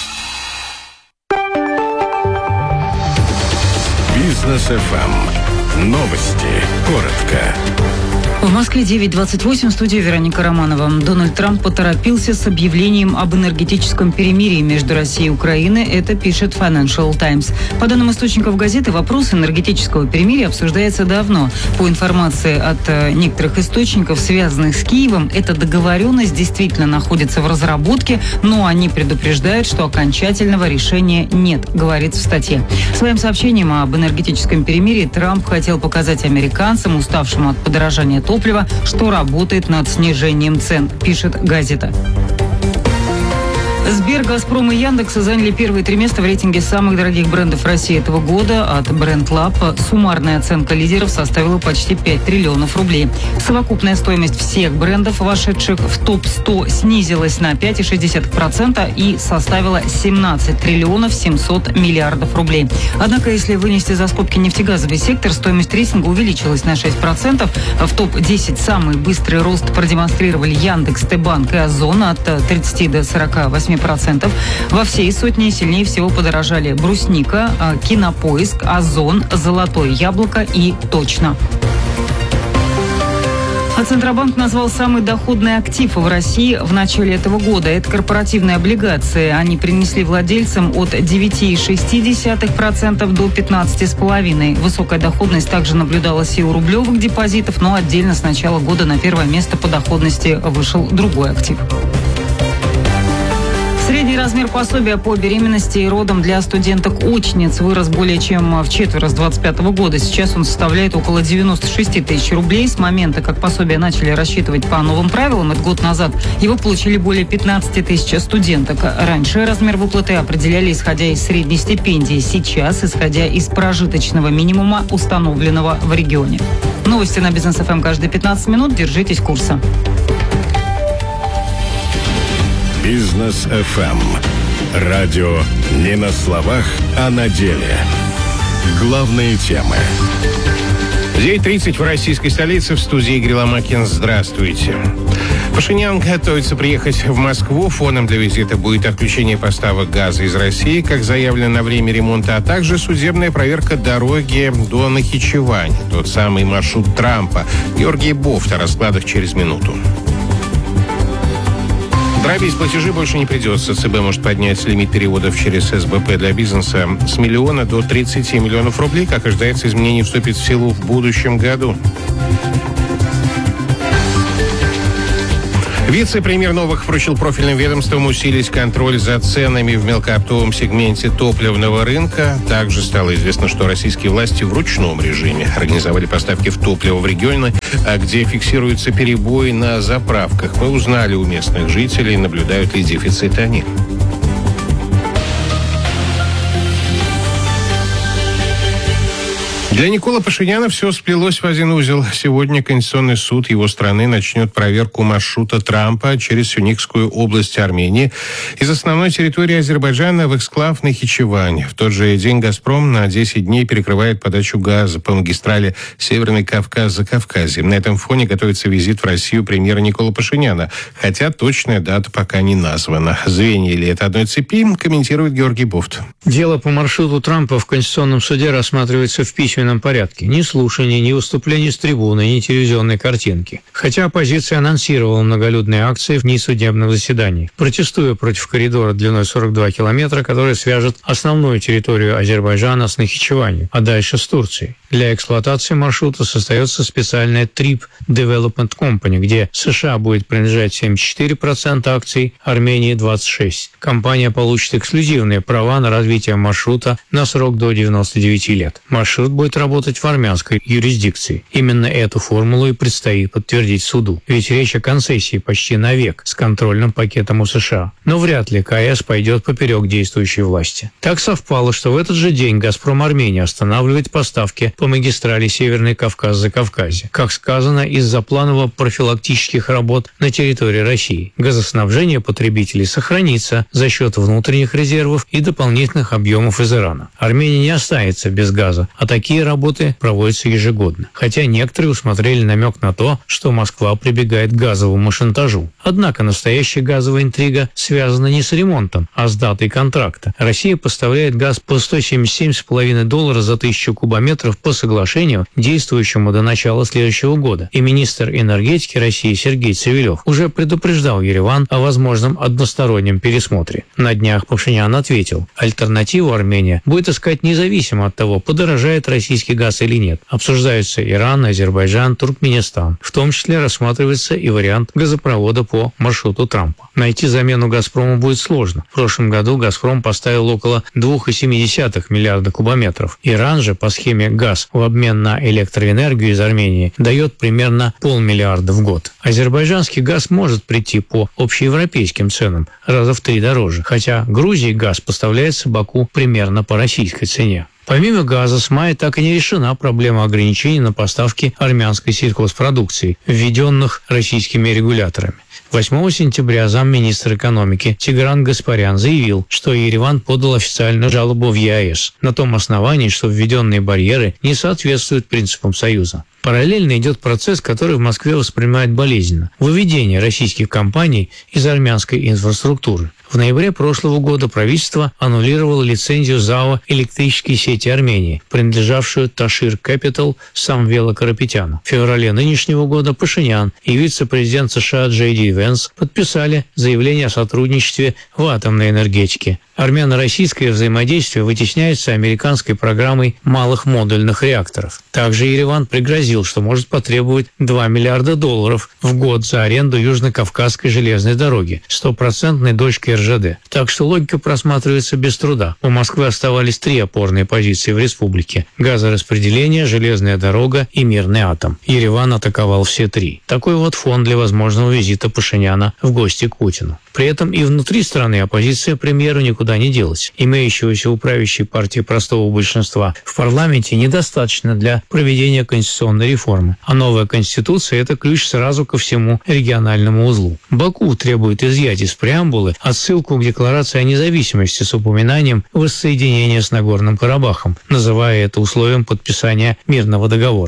Бизнес эф эм. Новости. Коротко. В Москве девять двадцать восемь, в студии Вероника Романова. Дональд Трамп поторопился с объявлением об энергетическом перемирии между Россией и Украиной. Это пишет Financial Times. По данным источников газеты, вопрос энергетического перемирия обсуждается давно. По информации от э, некоторых источников, связанных с Киевом, эта договоренность действительно находится в разработке, но они предупреждают, что окончательного решения нет, говорится в статье. Своим сообщением об энергетическом перемирии Трамп хотел показать американцам, уставшим от подорожания топлива, что работает над снижением цен, пишет газета. Сбер, Газпром и Яндекс заняли первые три места в рейтинге самых дорогих брендов России этого года. От Brand Lab суммарная оценка лидеров составила почти пять триллионов рублей. Совокупная стоимость всех брендов, вошедших в топ сто, снизилась на пять целых шесть десятых процента и составила семнадцать триллионов семьсот миллиардов рублей. Однако, если вынести за скобки нефтегазовый сектор, стоимость рейтинга увеличилась на шесть процентов. В топ десять самый быстрый рост продемонстрировали Яндекс, Т-Банк и Озон от тридцати до сорока восьми процентов. Во всей сотне сильнее всего подорожали Брусника, Кинопоиск, Озон, Золотое яблоко и Точно. А Центробанк назвал самый доходный актив в России в начале этого года. Это корпоративные облигации. Они принесли владельцам от девяти целых шести десятых процента до пятнадцати целых пяти десятых процента. Высокая доходность также наблюдалась и у рублевых депозитов, но отдельно с начала года на первое место по доходности вышел другой актив. Средний размер пособия по беременности и родам для студенток-очниц вырос более чем в четверо с двадцать пятого года. Сейчас он составляет около девяносто шесть тысяч рублей. С момента, как пособие начали рассчитывать по новым правилам, это год назад, его получили более пятнадцать тысяч студенток. Раньше размер выплаты определяли, исходя из средней стипендии. Сейчас, исходя из прожиточного минимума, установленного в регионе. Новости на Бизнес эф эм каждые пятнадцать минут. Держитесь курса. Бизнес эф эм. Радио не на словах, а на деле. Главные темы. девять тридцать в российской столице, в студии Игорь Ломакин. Здравствуйте. Пашинян готовится приехать в Москву. Фоном для визита будет отключение поставок газа из России, как заявлено на время ремонта, а также судебная проверка дороги до Нахичевани, тот самый маршрут Трампа. Георгий Бофт о раскладах через минуту. Дробить платежи больше не придется. ЦБ может поднять лимит переводов через СБП для бизнеса с миллиона до тридцати миллионов рублей. Как ожидается, изменение вступит в силу в будущем году. Вице-премьер Новых поручил профильным ведомствам усилить контроль за ценами в мелкооптовом сегменте топливного рынка. Также стало известно, что российские власти в ручном режиме организовали поставки в топливо в регионы, где фиксируются перебои на заправках. Мы узнали у местных жителей, наблюдают ли дефицит они. Для Николы Пашиняна все сплелось в один узел. Сегодня Конституционный суд его страны начнет проверку маршрута Трампа через Сюникскую область Армении из основной территории Азербайджана в эксклав Нахичевань. В тот же день «Газпром» на десять дней перекрывает подачу газа по магистрали Северный Кавказ-Закавказье. На этом фоне готовится визит в Россию премьера Николы Пашиняна, хотя точная дата пока не названа. Звенья ли это одной цепи, комментирует Георгий Бофт. Дело по маршруту Трампа в Конституционном суде рассматривается в письменном порядке. Ни слушаний, ни выступлений с трибуны, ни телевизионной картинки. Хотя оппозиция анонсировала многолюдные акции в несудебном заседании, протестуя против коридора длиной сорок два километра, который свяжет основную территорию Азербайджана с Нахичеванью, а дальше с Турцией. Для эксплуатации маршрута создается специальная Trip Development Company, где США будет принадлежать семьдесят четыре процента акций, Армении двадцать шесть процентов. Компания получит эксклюзивные права на развитие маршрута на срок до девяноста девяти лет. Маршрут будет работать в армянской юрисдикции. Именно эту формулу и предстоит подтвердить суду. Ведь речь о концессии почти на век с контрольным пакетом у США. Но вряд ли КС пойдет поперек действующей власти. Так совпало, что в этот же день «Газпром Армения» останавливает поставки по магистрали Северный Кавказ-Закавказье. Как сказано, из-за планово-профилактических работ на территории России. Газоснабжение потребителей сохранится за счет внутренних резервов и дополнительных объемов из Ирана. Армения не останется без газа, а такие работы проводятся ежегодно. Хотя некоторые усмотрели намек на то, что Москва прибегает к газовому шантажу. Однако настоящая газовая интрига связана не с ремонтом, а с датой контракта. Россия поставляет газ по сто семьдесят семь с половиной долларов за тысячу кубометров по соглашению, действующему до начала следующего года. И министр энергетики России Сергей Цивилев уже предупреждал Ереван о возможном одностороннем пересмотре. На днях Пашинян ответил, альтернативу Армения будет искать независимо от того, подорожает российский газ или нет. Обсуждаются Иран, Азербайджан, Туркменистан. В том числе рассматривается и вариант газопровода по маршруту Трампа. Найти замену «Газпрому» будет сложно. В прошлом году «Газпром» поставил около два целых семь десятых миллиарда кубометров. Иран же по схеме «Газ» в обмен на электроэнергию из Армении дает примерно полмиллиарда в год. Азербайджанский газ может прийти по общеевропейским ценам раза в три дороже, хотя Грузии газ поставляется Баку примерно по российской цене. Помимо газа, с мая так и не решена проблема ограничений на поставки армянской сельхозпродукции, введенных российскими регуляторами. восьмого сентября замминистра экономики Тигран Гаспарян заявил, что Ереван подал официальную жалобу в ЕАЭС на том основании, что введенные барьеры не соответствуют принципам Союза. Параллельно идет процесс, который в Москве воспринимают болезненно – выведение российских компаний из армянской инфраструктуры. В ноябре прошлого года правительство аннулировало лицензию ЗАО «Электрические сети Армении», принадлежавшую Ташир Capital Самвела Карапетяна. В феврале нынешнего года Пашинян и вице-президент США Джей Ди Венс подписали заявление о сотрудничестве в атомной энергетике. Армяно-российское взаимодействие вытесняется американской программой малых модульных реакторов. Также Ереван пригрозил, что может потребовать два миллиарда долларов в год за аренду Южно-Кавказской железной дороги, стопроцентной дочкой эр жэ дэ. Так что логика просматривается без труда. У Москвы оставались три опорные позиции в республике: газораспределение, железная дорога и мирный атом. Ереван атаковал все три. Такой вот фон для возможного визита Пашиняна в гости к Путину. При этом и внутри страны оппозиция премьеру никуда не делась. Имеющегося у правящей партии простого большинства в парламенте недостаточно для проведения конституционной реформы. А новая конституция – это ключ сразу ко всему региональному узлу. Баку требует изъять из преамбулы отсылку к декларации о независимости с упоминанием воссоединения с Нагорным Карабахом, называя это условием подписания мирного договора.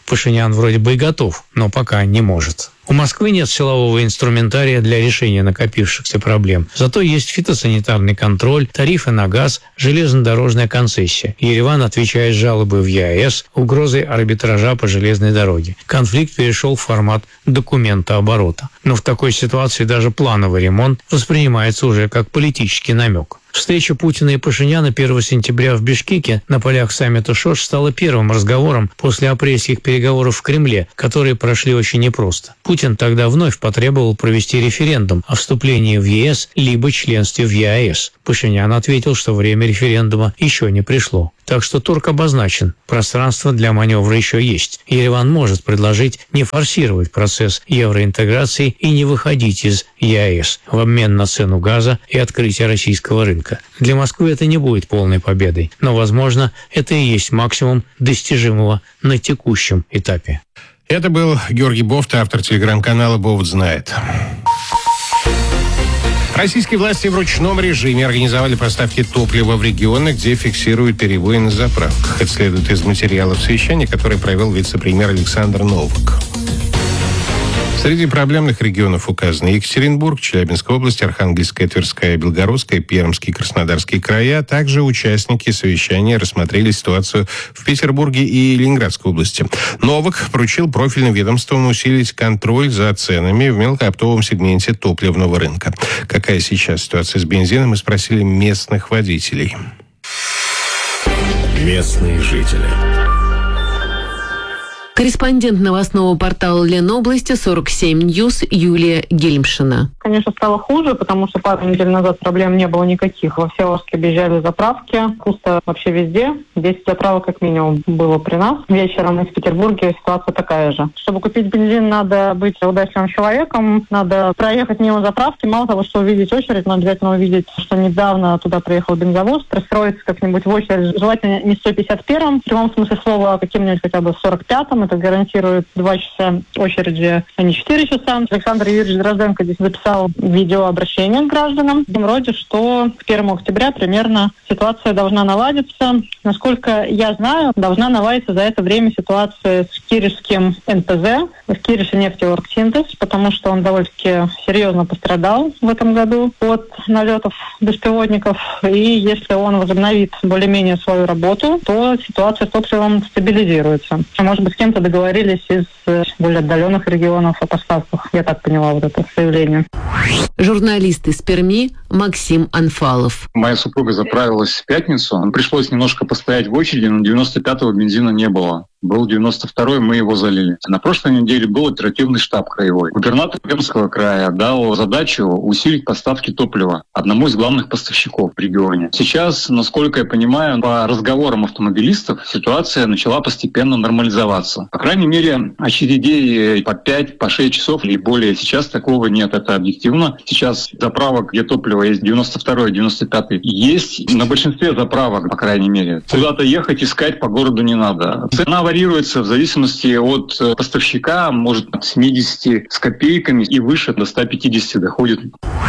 Пашинян вроде бы и готов, но пока не может. У Москвы нет силового инструментария для решения накопившихся проблем. Зато есть фитосанитарный контроль, тарифы на газ, железнодорожная концессия. Ереван отвечает жалобы в ЕАЭС, угрозой арбитража по железной дороге. Конфликт перешел в формат документа оборота. Но в такой ситуации даже плановый ремонт воспринимается уже как политический намек. Встреча Путина и Пашиняна первого сентября в Бишкеке на полях саммита ШОС стала первым разговором после апрельских переговоров в Кремле, которые прошли очень непросто. Путин тогда вновь потребовал провести референдум о вступлении в ЕС либо членстве в ЕАЭС. Пашинян ответил, что время референдума еще не пришло. Так что торг обозначен, пространство для маневра еще есть. Ереван может предложить не форсировать процесс евроинтеграции и не выходить из ЕАЭС в обмен на цену газа и открытие российского рынка. Для Москвы это не будет полной победой, но, возможно, это и есть максимум достижимого на текущем этапе. Это был Георгий Бофт, автор телеграм-канала «Бофт знает». Российские власти в ручном режиме организовали поставки топлива в регионы, где фиксируют перебои на заправках. Это следует из материалов совещания, которое провел вице-премьер Александр Новак. Среди проблемных регионов указаны Екатеринбург, Челябинская область, Архангельская, Тверская, Белгородская, Пермский, Краснодарский края. Также участники совещания рассмотрели ситуацию в Петербурге и Ленинградской области. Новак поручил профильным ведомствам усилить контроль за ценами в мелкооптовом сегменте топливного рынка. Какая сейчас ситуация с бензином, мы спросили местных водителей. Местные жители. Корреспондент новостного портала Ленобласти сорок семь Ньюс Юлия Гельмшина. Конечно, стало хуже, потому что пару недель назад проблем не было никаких. Во Всеволожске объезжали заправки, пусто вообще везде. десять заправок как минимум было при нас. Вечером и в Петербурге ситуация такая же. Чтобы купить бензин, надо быть удачливым человеком, надо проехать мимо заправки. Мало того, что увидеть очередь, но обязательно увидеть, что недавно туда приехал бензовоз, пристроиться как-нибудь в очередь. Желательно не сто пятьдесят первом, в прямом смысле слова, а каким-нибудь хотя бы сорок пятом. Это гарантирует два часа очереди, а не четыре часа. Александр Юрьевич Дрозденко здесь записал видеообращение к гражданам. В том роде, что к первому октября примерно ситуация должна наладиться. Насколько я знаю, должна наладиться за это время ситуация с киришским эн пэ зэ, с Кириши нефтеоргсинтез, потому что он довольно-таки серьезно пострадал в этом году от налетов беспилотников. И если он возобновит более-менее свою работу, то ситуация с топливом стабилизируется. А может быть, с кем-то договорились из более отдаленных регионов о поставках. Я так поняла вот это заявление. Журналист из Перми Максим Анфалов. Моя супруга заправилась в пятницу. Пришлось немножко постоять в очереди, но девяносто пятого бензина не было. Был девяносто второй, мы его залили. На прошлой неделе был оперативный штаб краевой. Губернатор Пермского края дал задачу усилить поставки топлива одному из главных поставщиков в регионе. Сейчас, насколько я понимаю, по разговорам автомобилистов ситуация начала постепенно нормализоваться. По крайней мере, очередей по пять, по шесть часов и более сейчас такого нет. Это объективно. Сейчас заправок, где топливо есть девяносто второй, девяносто пятый, есть на большинстве заправок, по крайней мере. Куда-то ехать, искать по городу не надо. Цена варьируется в зависимости от поставщика, может от семидесяти с копейками и выше до ста пятидесяти доходит.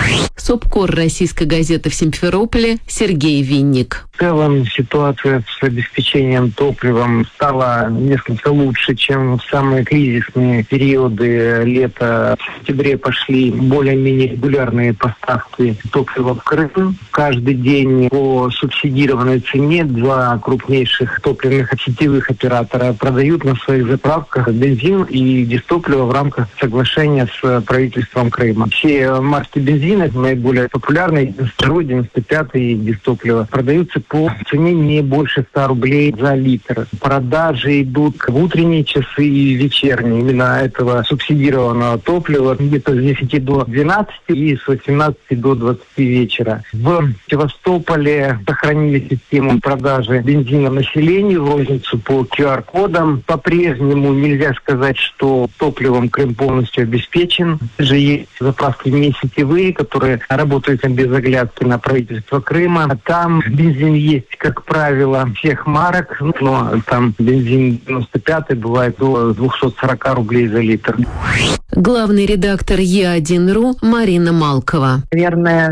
Сопкор российской газеты в Симферополе Сергей Винник. В целом ситуация с обеспечением топливом стала несколько лучше, чем в самые кризисные периоды лета. В сентябре пошли более-менее регулярные поставки топлива в Крым. Каждый день по субсидированной цене два крупнейших топливных сетевых оператора продают на своих заправках бензин и дистопливо в рамках соглашения с правительством Крыма. Все марки бензина, наиболее популярные, девяносто второй, девяносто пятый дистопливо, продаются по цене не больше ста рублей за литр. Продажи идут в утренние часы и вечерние именно этого субсидированного топлива где-то с десяти до двенадцати и с восемнадцати до двадцати вечера. В Севастополе сохранили систему продажи бензина населению в розницу по ку ар кодам. По-прежнему нельзя сказать, что топливом Крым полностью обеспечен. Же есть заправки не сетевые, которые работают без оглядки на правительство Крыма. А там бензин есть, как правило, всех марок, но там бензин девяносто пятый бывает до двухсот сорока рублей за литр. Главный редактор е один точка ру Марина Малкова. Наверное,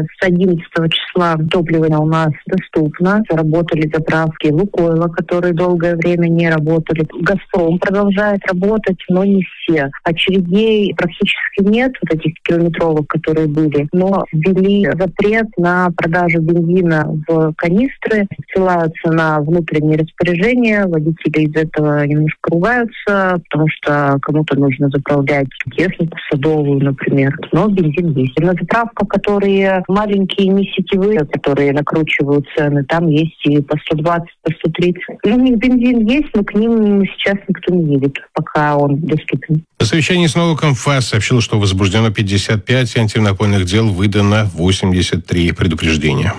с одиннадцатого числа топливо у нас доступно. Заработали заправки Лукойла, которые долгое время не работали. Газпром продолжает работать, но не все. Очередей практически нет, вот этих километровых, которые были. Но ввели запрет на продажу бензина в канистры, ссылаются на внутренние распоряжения. Водители из этого немножко ругаются, потому что кому-то нужно заправлять технику садовую, например. Но бензин есть. На заправках, которые маленькие, не сетевые, которые накручивают цены, там есть и по сто двадцать, по сто тридцать. У них бензин есть, но к ним сейчас никто не едет, пока он доступен. На совещании с НОУКом ФАС сообщил, что возбуждено пятьдесят пять антимонопольных дел, выдано восемьдесят три предупреждения.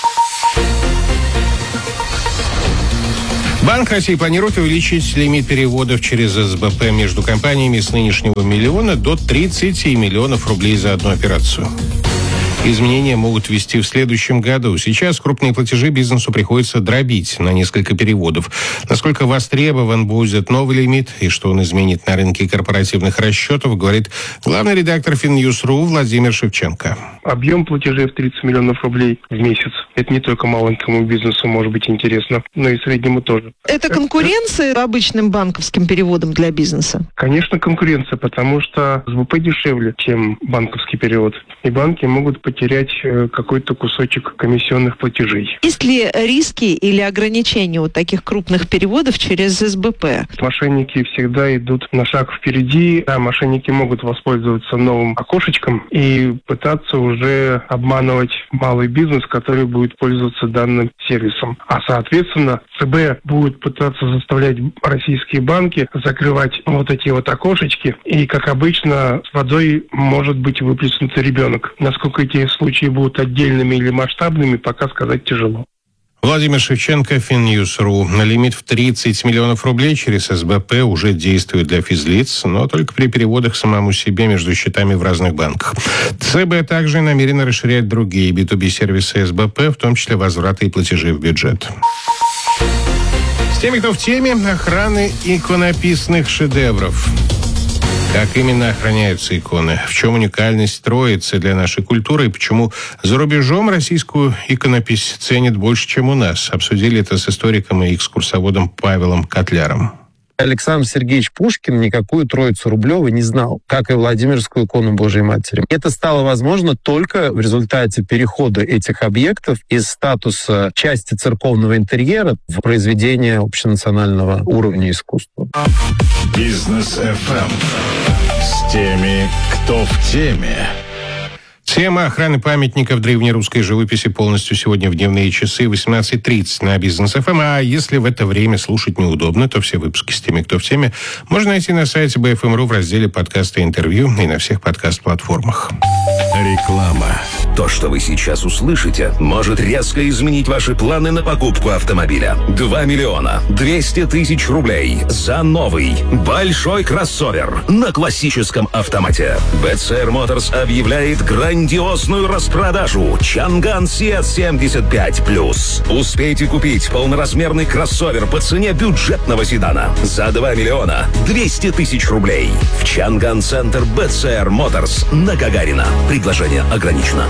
Банк России планирует увеличить лимит переводов через эс бэ пэ между компаниями с нынешнего миллиона до тридцати миллионов рублей за одну операцию. Изменения могут ввести в следующем году. Сейчас крупные платежи бизнесу приходится дробить на несколько переводов. Насколько востребован будет новый лимит и что он изменит на рынке корпоративных расчетов, говорит главный редактор Финньюз.ру Владимир Шевченко. Объем платежей в тридцать миллионов рублей в месяц. Это не только маленькому бизнесу может быть интересно, но и среднему тоже. Это конкуренция обычным банковским переводом для бизнеса? Конечно, конкуренция, потому что эс бэ пэ дешевле, чем банковский перевод. И банки могут потерять какой-то кусочек комиссионных платежей. Есть ли риски или ограничения у таких крупных переводов через эс бэ пэ? Мошенники всегда идут на шаг впереди, а мошенники могут воспользоваться новым окошечком и пытаться уже обманывать малый бизнес, который будет пользоваться данным сервисом. А соответственно, ЦБ будет пытаться заставлять российские банки закрывать вот эти вот окошечки, и, как обычно, с водой может быть выплеснут ребенок. Насколько эти случаи будут отдельными или масштабными, пока сказать тяжело. Владимир Шевченко, Финньюз.ру. На лимит в тридцать миллионов рублей через эс бэ пэ уже действует для физлиц, но только при переводах самому себе между счетами в разных банках. ЦБ также намерена расширять другие би ту би-сервисы эс бэ пэ, в том числе возвраты и платежи в бюджет. С теми, кто в теме охраны иконописных шедевров. Как именно охраняются иконы? В чем уникальность Троицы для нашей культуры и почему за рубежом российскую иконопись ценят больше, чем у нас? Обсудили это с историком и экскурсоводом Павелом Котляром. Александр Сергеевич Пушкин никакую Троицу Рублеву не знал, как и Владимирскую икону Божией Матери. Это стало возможно только в результате перехода этих объектов из статуса части церковного интерьера в произведение общенационального уровня искусства. Бизнес эф эм с теми, кто в теме. Тема охраны памятников древнерусской живописи полностью сегодня в дневные часы восемнадцать тридцать на Бизнес эф эм. А если в это время слушать неудобно, то все выпуски с теми, кто в теме, можно найти на сайте бэ эф эм точка ру в разделе «Подкасты и интервью» и на всех подкаст-платформах. Реклама. То, что вы сейчас услышите, может резко изменить ваши планы на покупку автомобиля. два миллиона двести тысяч рублей за новый большой кроссовер на классическом автомате. би си ар Motors объявляет грандиозную распродажу Чанган Сиат семьдесят пять плюс. Успейте купить полноразмерный кроссовер по цене бюджетного седана за два миллиона двести тысяч рублей в Чанган-центр би си ар Motors на Гагарина. Предложение ограничено.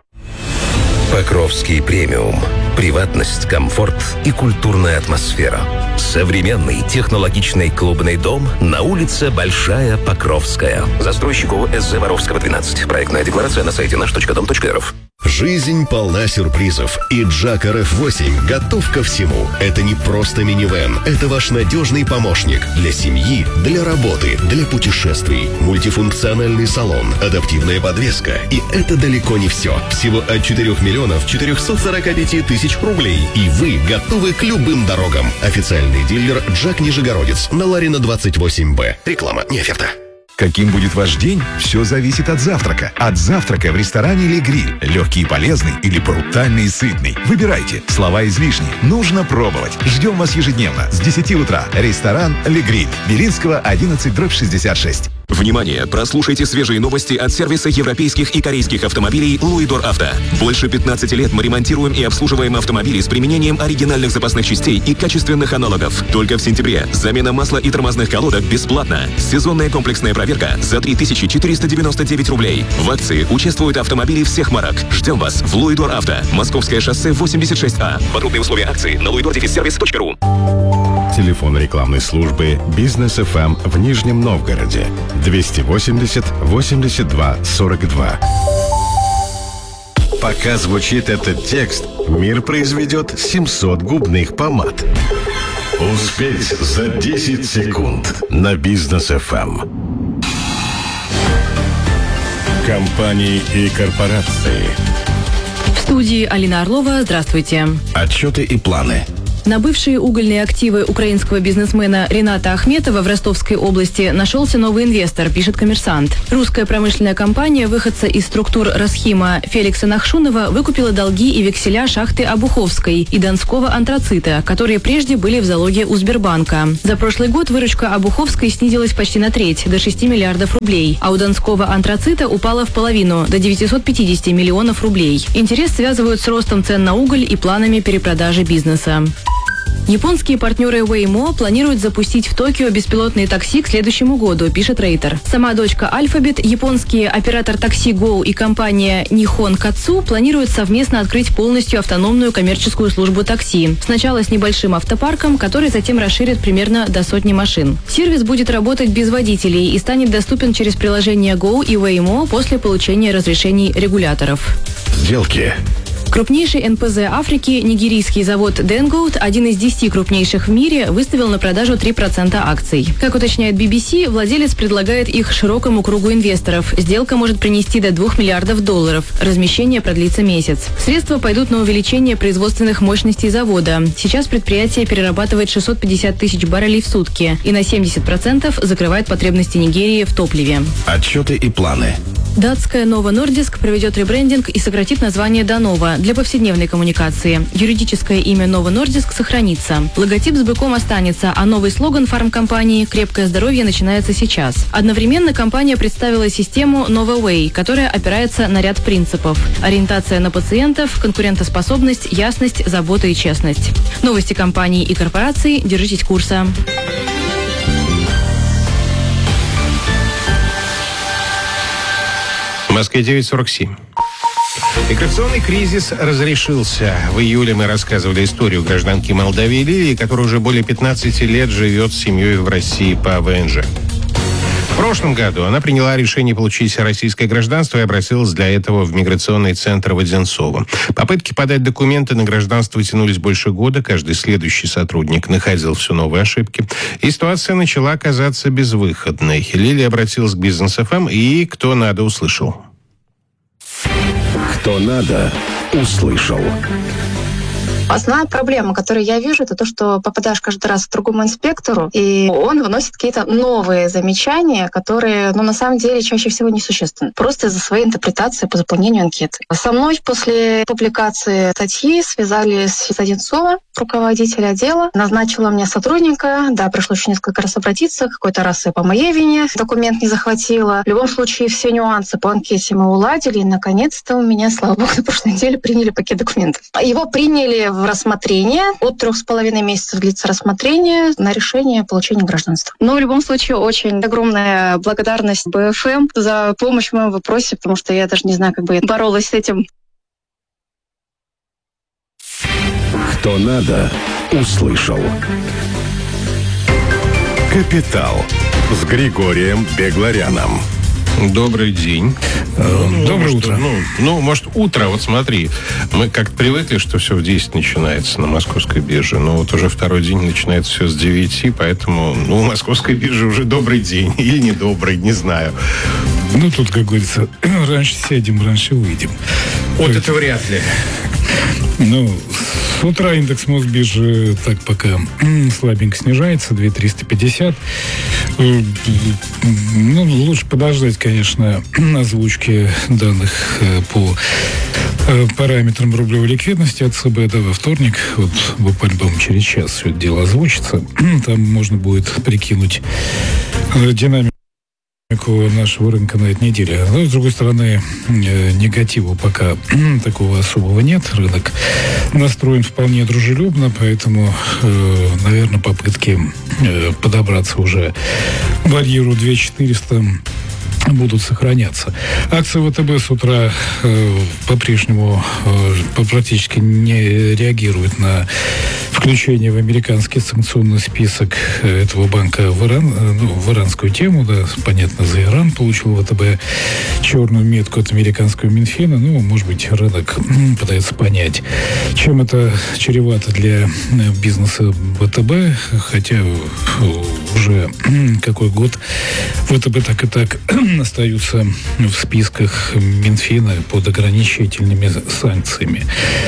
Покровский премиум. Приватность, комфорт и культурная атмосфера. Современный технологичный клубный дом на улице Большая Покровская. Застройщику эс зэ Воровского, двенадцать. Проектная декларация на сайте наш точка дом точка эр эф. Жизнь полна сюрпризов, и Джак эр эф восемь готов ко всему. Это не просто минивэн, это ваш надежный помощник для семьи, для работы, для путешествий. Мультифункциональный салон, адаптивная подвеска. И это далеко не все. Всего от четырёх миллионов четырехсот сорока пяти тысяч рублей. И вы готовы к любым дорогам. Официальный дилер Джак Нижегородец на Ларина двадцать восемь бэ. Реклама, не оферта. Каким будет ваш день, все зависит от завтрака. От завтрака в ресторане «Ле Гриль». Легкий и полезный или брутальный и сытный. Выбирайте. Слова излишни. Нужно пробовать. Ждем вас ежедневно с десяти утра. Ресторан «Ле Гриль». Белинского, одиннадцать, дробь шестьдесят шесть. Внимание! Прослушайте свежие новости от сервиса европейских и корейских автомобилей «Луидор Авто». Больше пятнадцати лет мы ремонтируем и обслуживаем автомобили с применением оригинальных запасных частей и качественных аналогов. Только в сентябре замена масла и тормозных колодок бесплатно. Сезонная комплексная проверка за три тысячи четыреста девяносто девять рублей. В акции участвуют автомобили всех марок. Ждем вас в «Луидор Авто». Московское шоссе восемьдесят шесть А. Подробные условия акции на луидор сервис точка ру. Телефон рекламной службы «Бизнес эф эм» в Нижнем Новгороде. двести восемьдесят восемьдесят два сорок два. Пока звучит этот текст, мир произведет семьсот губных помад. Успеть за десять секунд на «Бизнес эф эм». Компании и корпорации. В студии Алина Орлова. Здравствуйте. Отчеты и планы. На бывшие угольные активы украинского бизнесмена Рената Ахметова в Ростовской области нашелся новый инвестор, пишет «Коммерсант». Русская промышленная компания, выходца из структур Расхима Феликса Нахшунова, выкупила долги и векселя шахты Обуховской и Донского антрацита, которые прежде были в залоге у Сбербанка. За прошлый год выручка Обуховской снизилась почти на треть, до шести миллиардов рублей, а у Донского антрацита упала в половину, до девятисот пятидесяти миллионов рублей. Интерес связывают с ростом цен на уголь и планами перепродажи бизнеса. Японские партнеры Waymo планируют запустить в Токио беспилотные такси к следующему году, пишет Рейтер. Сама дочка Alphabet, японские оператор такси Go и компания Nihon Katsu планируют совместно открыть полностью автономную коммерческую службу такси. Сначала с небольшим автопарком, который затем расширит примерно до сотни машин. Сервис будет работать без водителей и станет доступен через приложение Go и Waymo после получения разрешений регуляторов. Сделки. Крупнейший эн пэ зэ Африки, нигерийский завод Dengoat, один из десяти крупнейших в мире, выставил на продажу три процента акций. Как уточняет би би си, владелец предлагает их широкому кругу инвесторов. Сделка может принести до двух миллиардов долларов. Размещение продлится месяц. Средства пойдут на увеличение производственных мощностей завода. Сейчас предприятие перерабатывает шестьсот пятьдесят тысяч баррелей в сутки и на семьдесят процентов закрывает потребности Нигерии в топливе. Отчеты и планы. Датская Novo Nordisk проведет ребрендинг и сократит название до Nova для повседневной коммуникации. Юридическое имя Novo Nordisk сохранится. Логотип с быком останется, а новый слоган фармкомпании «Крепкое здоровье начинается сейчас». Одновременно компания представила систему NovaWay, которая опирается на ряд принципов. Ориентация на пациентов, конкурентоспособность, ясность, забота и честность. Новости компании и корпораций. Держитесь курса. В Москве девять сорок семь. Миграционный кризис разрешился. В июле мы рассказывали историю гражданки Молдавии Лилии, которая уже более пятнадцати лет живет с семьей в России по вэ эн жэ. В прошлом году она приняла решение получить российское гражданство и обратилась для этого в миграционный центр в Одинцово. Попытки подать документы на гражданство тянулись больше года. Каждый следующий сотрудник находил все новые ошибки. И ситуация начала оказаться безвыходной. Лилия обратилась к Бизнес эф эм и «Кто надо» услышал. Кто надо, услышал. Основная проблема, которую я вижу, это то, что попадаешь каждый раз к другому инспектору, и он выносит какие-то новые замечания, которые, ну, на самом деле, чаще всего несущественны. Просто из-за своей интерпретации по заполнению анкеты. Со мной после публикации статьи связались с Одинцова, руководителя отдела, назначила мне сотрудника. Да, пришлось еще несколько раз обратиться. Какой-то раз и по моей вине документ не захватила. В любом случае, все нюансы по анкете мы уладили, и, наконец-то, у меня, слава богу, на прошлой неделе приняли пакет документов. Его приняли в рассмотрение. От трех с половиной месяцев длится рассмотрение на решение получения гражданства. Но в любом случае очень огромная благодарность бэ эф эм за помощь в моем вопросе, потому что я даже не знаю, как бы я боролась с этим. Кто надо, услышал. Капитал с Григорием Бегларяном. Добрый день. Ну, Доброе ну, утро. Ну, ну, может, утро. Вот смотри, мы как-то привыкли, что все в десять начинается на московской бирже. Но вот уже второй день начинается все с девяти, поэтому, ну, у московской биржи уже добрый день. Или недобрый, не знаю. Ну, тут, как говорится, раньше сядем, раньше выйдем. Вот это вряд ли. Ну, с утра индекс Мосбиржи так пока слабенько снижается, две тысячи триста пятьдесят. Ну, лучше подождать, конечно, озвучки данных по параметрам рублевой ликвидности от цэ бэ, да, во вторник. Вот буквально, по-моему, через час все это дело озвучится. Там можно будет прикинуть динамику нашего рынка на этой неделе. Но, с другой стороны, негатива пока такого особого нет. Рынок настроен вполне дружелюбно, поэтому, наверное, попытки подобраться уже к барьеру две тысячи четыреста будут сохраняться. Акции ВТБ с утра э, по-прежнему э, практически не реагируют на включение в американский санкционный список этого банка в, Иран, э, ну, в иранскую тему. Да, понятно, за Иран получил ВТБ черную метку от американского Минфина. Ну, может быть, рынок пытается понять, чем это чревато для бизнеса ВТБ, хотя уже какой год ВТБ так и так остаются в списках Минфина под ограничительными санкциями.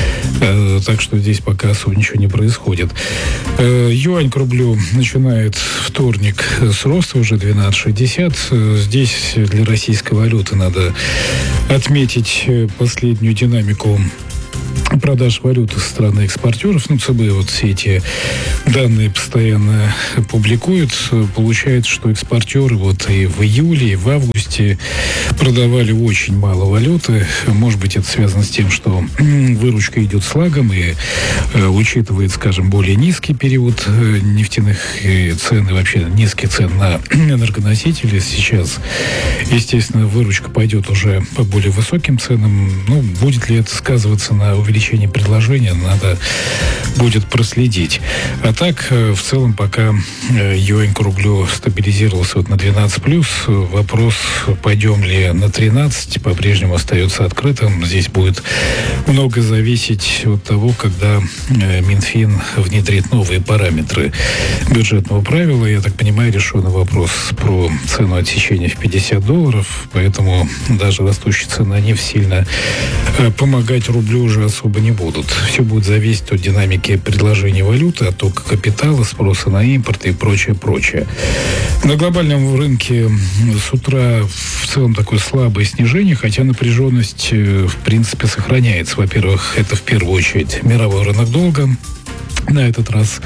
Э, так что здесь пока особо ничего не происходит. Э, юань к рублю начинает вторник с роста, уже двенадцать шестьдесят. Э, здесь для российской валюты надо отметить последнюю динамику продаж валюты со стороны экспортеров. Ну, ЦБ вот все эти данные постоянно публикуют. Получается, что экспортеры вот и в июле, и в августе продавали очень мало валюты. Может быть, это связано с тем, что выручка идет с лагом и э, учитывает, скажем, более низкий период нефтяных цен и вообще низкий цен на энергоносители. Сейчас, естественно, выручка пойдет уже по более высоким ценам. Ну, будет ли это сказываться на увеличение предложения, надо будет проследить. А так, в целом, пока юань к рублю стабилизировался вот на двенадцать плюс, вопрос, пойдем ли на тринадцать, по-прежнему остается открытым. Здесь будет много зависеть от того, когда Минфин внедрит новые параметры бюджетного правила. Я так понимаю, решен вопрос про цену отсечения в пятьдесят долларов, поэтому даже растущие цены на нефть сильно помогать рублю уже особо не будут. Все будет зависеть от динамики предложения валюты, от тока капитала, спроса на импорт и прочее, прочее. На глобальном рынке с утра в целом такое слабое снижение, хотя напряженность в принципе сохраняется. Во-первых, это в первую очередь мировой рынок долга. На этот раз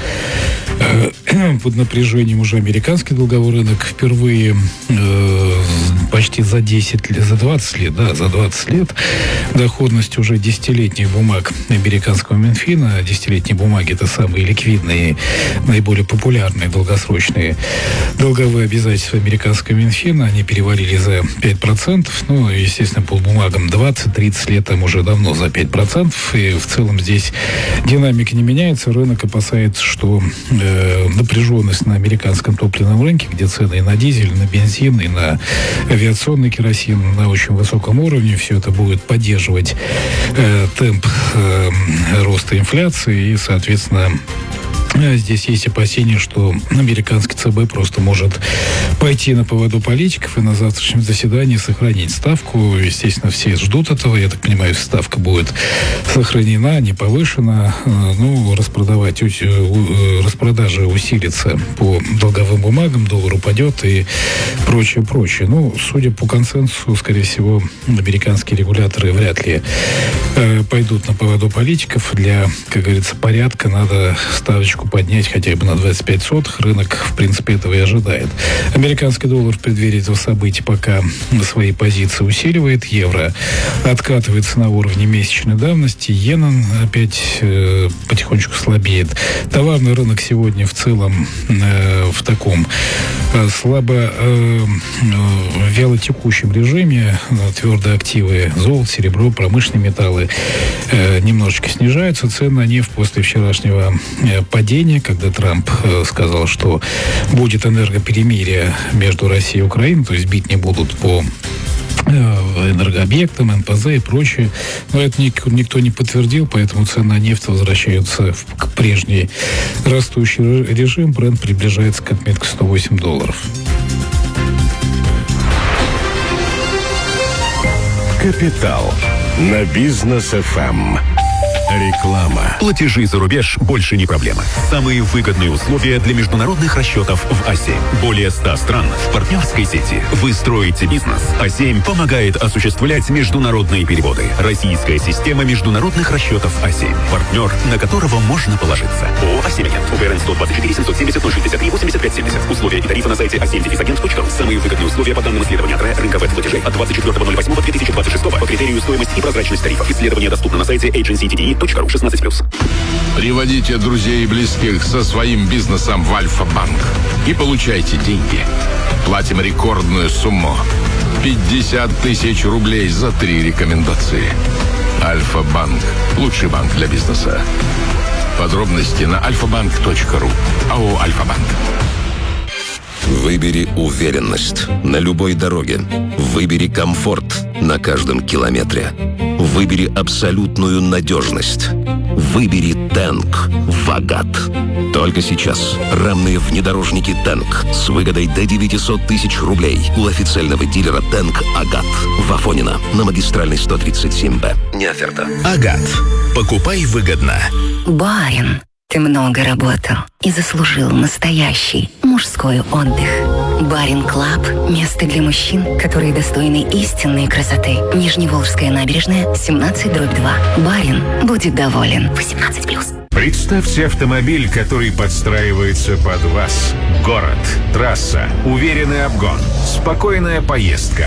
э, под напряжением уже американский долговой рынок впервые э, почти за десять лет, за двадцать лет, да, за двадцать лет доходность уже десятилетних бумаг американского Минфина. Десятилетние бумаги — это самые ликвидные, наиболее популярные долгосрочные долговые обязательства американского Минфина. Они перевалили за пять процентов. Ну, естественно, по бумагам двадцать-тридцать лет там уже давно за пять процентов. И в целом здесь динамика не меняется. Рынок опасается, что э, напряженность на американском топливном рынке, где цены и на дизель, и на бензин, и на авиационный керосин на очень высоком уровне, все это будет поддерживать э, темп э, роста инфляции и, соответственно, здесь есть опасения, что американский ЦБ просто может пойти на поводу политиков и на завтрашнем заседании сохранить ставку. Естественно, все ждут этого. Я так понимаю, ставка будет сохранена, не повышена. Ну, распродавать, распродажа усилится по долговым бумагам, доллар упадет и прочее, прочее. Ну, судя по консенсусу, скорее всего, американские регуляторы вряд ли э, пойдут на поводу политиков. Для, как говорится, порядка надо ставочку поднять хотя бы на двадцать пять сотых. Рынок, в принципе, этого и ожидает. Американский доллар в преддверии этого события пока свои позиции усиливает. Евро откатывается на уровне месячной давности. Иена опять э, потихонечку слабеет. Товарный рынок сегодня в целом э, в таком э, слабо э, э, вялотекущем режиме. Твердые активы, золото, серебро, промышленные металлы э, немножечко снижаются. Цены на нефть после вчерашнего э, падения, когда Трамп э, сказал, что будет энергоперемирие между Россией и Украиной, то есть бить не будут по энергообъектам, эн пэ зэ и прочее. Но это никто не подтвердил, поэтому цены на нефть возвращаются в, к прежний растущий режим. Бренд приближается к отметке сто восемь долларов. Капитал на Бизнес эф эм. Реклама. Платежи за рубеж больше не проблема. Самые выгодные условия для международных расчетов в а семь. Более ста стран в партнерской сети. Вы строите бизнес. а семь помогает осуществлять международные переводы. Российская система международных расчетов а семь. Партнер, на которого можно положиться. ООО а семь агент. УГРН сто двадцать четыре семьсот семьдесят ноль шестьдесят три восемьдесят пять семьдесят. Условия и тарифы на сайте а семь агент точка ру. Самые выгодные условия по данным исследования рынка веб-платежей от двадцать четвёртого ноль восьмого две тысячи двадцать шестого по критерию стоимость и прозрачность тарифов. Исследование доступно на сайте эйдженси ти ди и точка ру шестнадцать плюс. Приводите друзей и близких со своим бизнесом в Альфа-банк и получайте деньги. Платим рекордную сумму. пятьдесят тысяч рублей за три рекомендации. Альфа-банк. Лучший банк для бизнеса. Подробности на альфа-банк точка ру. АО «Альфа-банк». Выбери уверенность на любой дороге. Выбери комфорт на каждом километре. Выбери абсолютную надежность. Выбери Тэнк в Агат. Только сейчас рамные внедорожники Тэнк с выгодой до девятьсот тысяч рублей у официального дилера Тэнк Агат в Афонино на магистральной сто тридцать семь Б. Не оферта. Агат. Покупай выгодно. Барин, ты много работал и заслужил настоящий мужской отдых. Барин Клаб – место для мужчин, которые достойны истинной красоты. Нижневолжская набережная, семнадцать дробь два. Барин будет доволен. восемнадцать плюс. Представьте автомобиль, который подстраивается под вас. Город, трасса, уверенный обгон, спокойная поездка.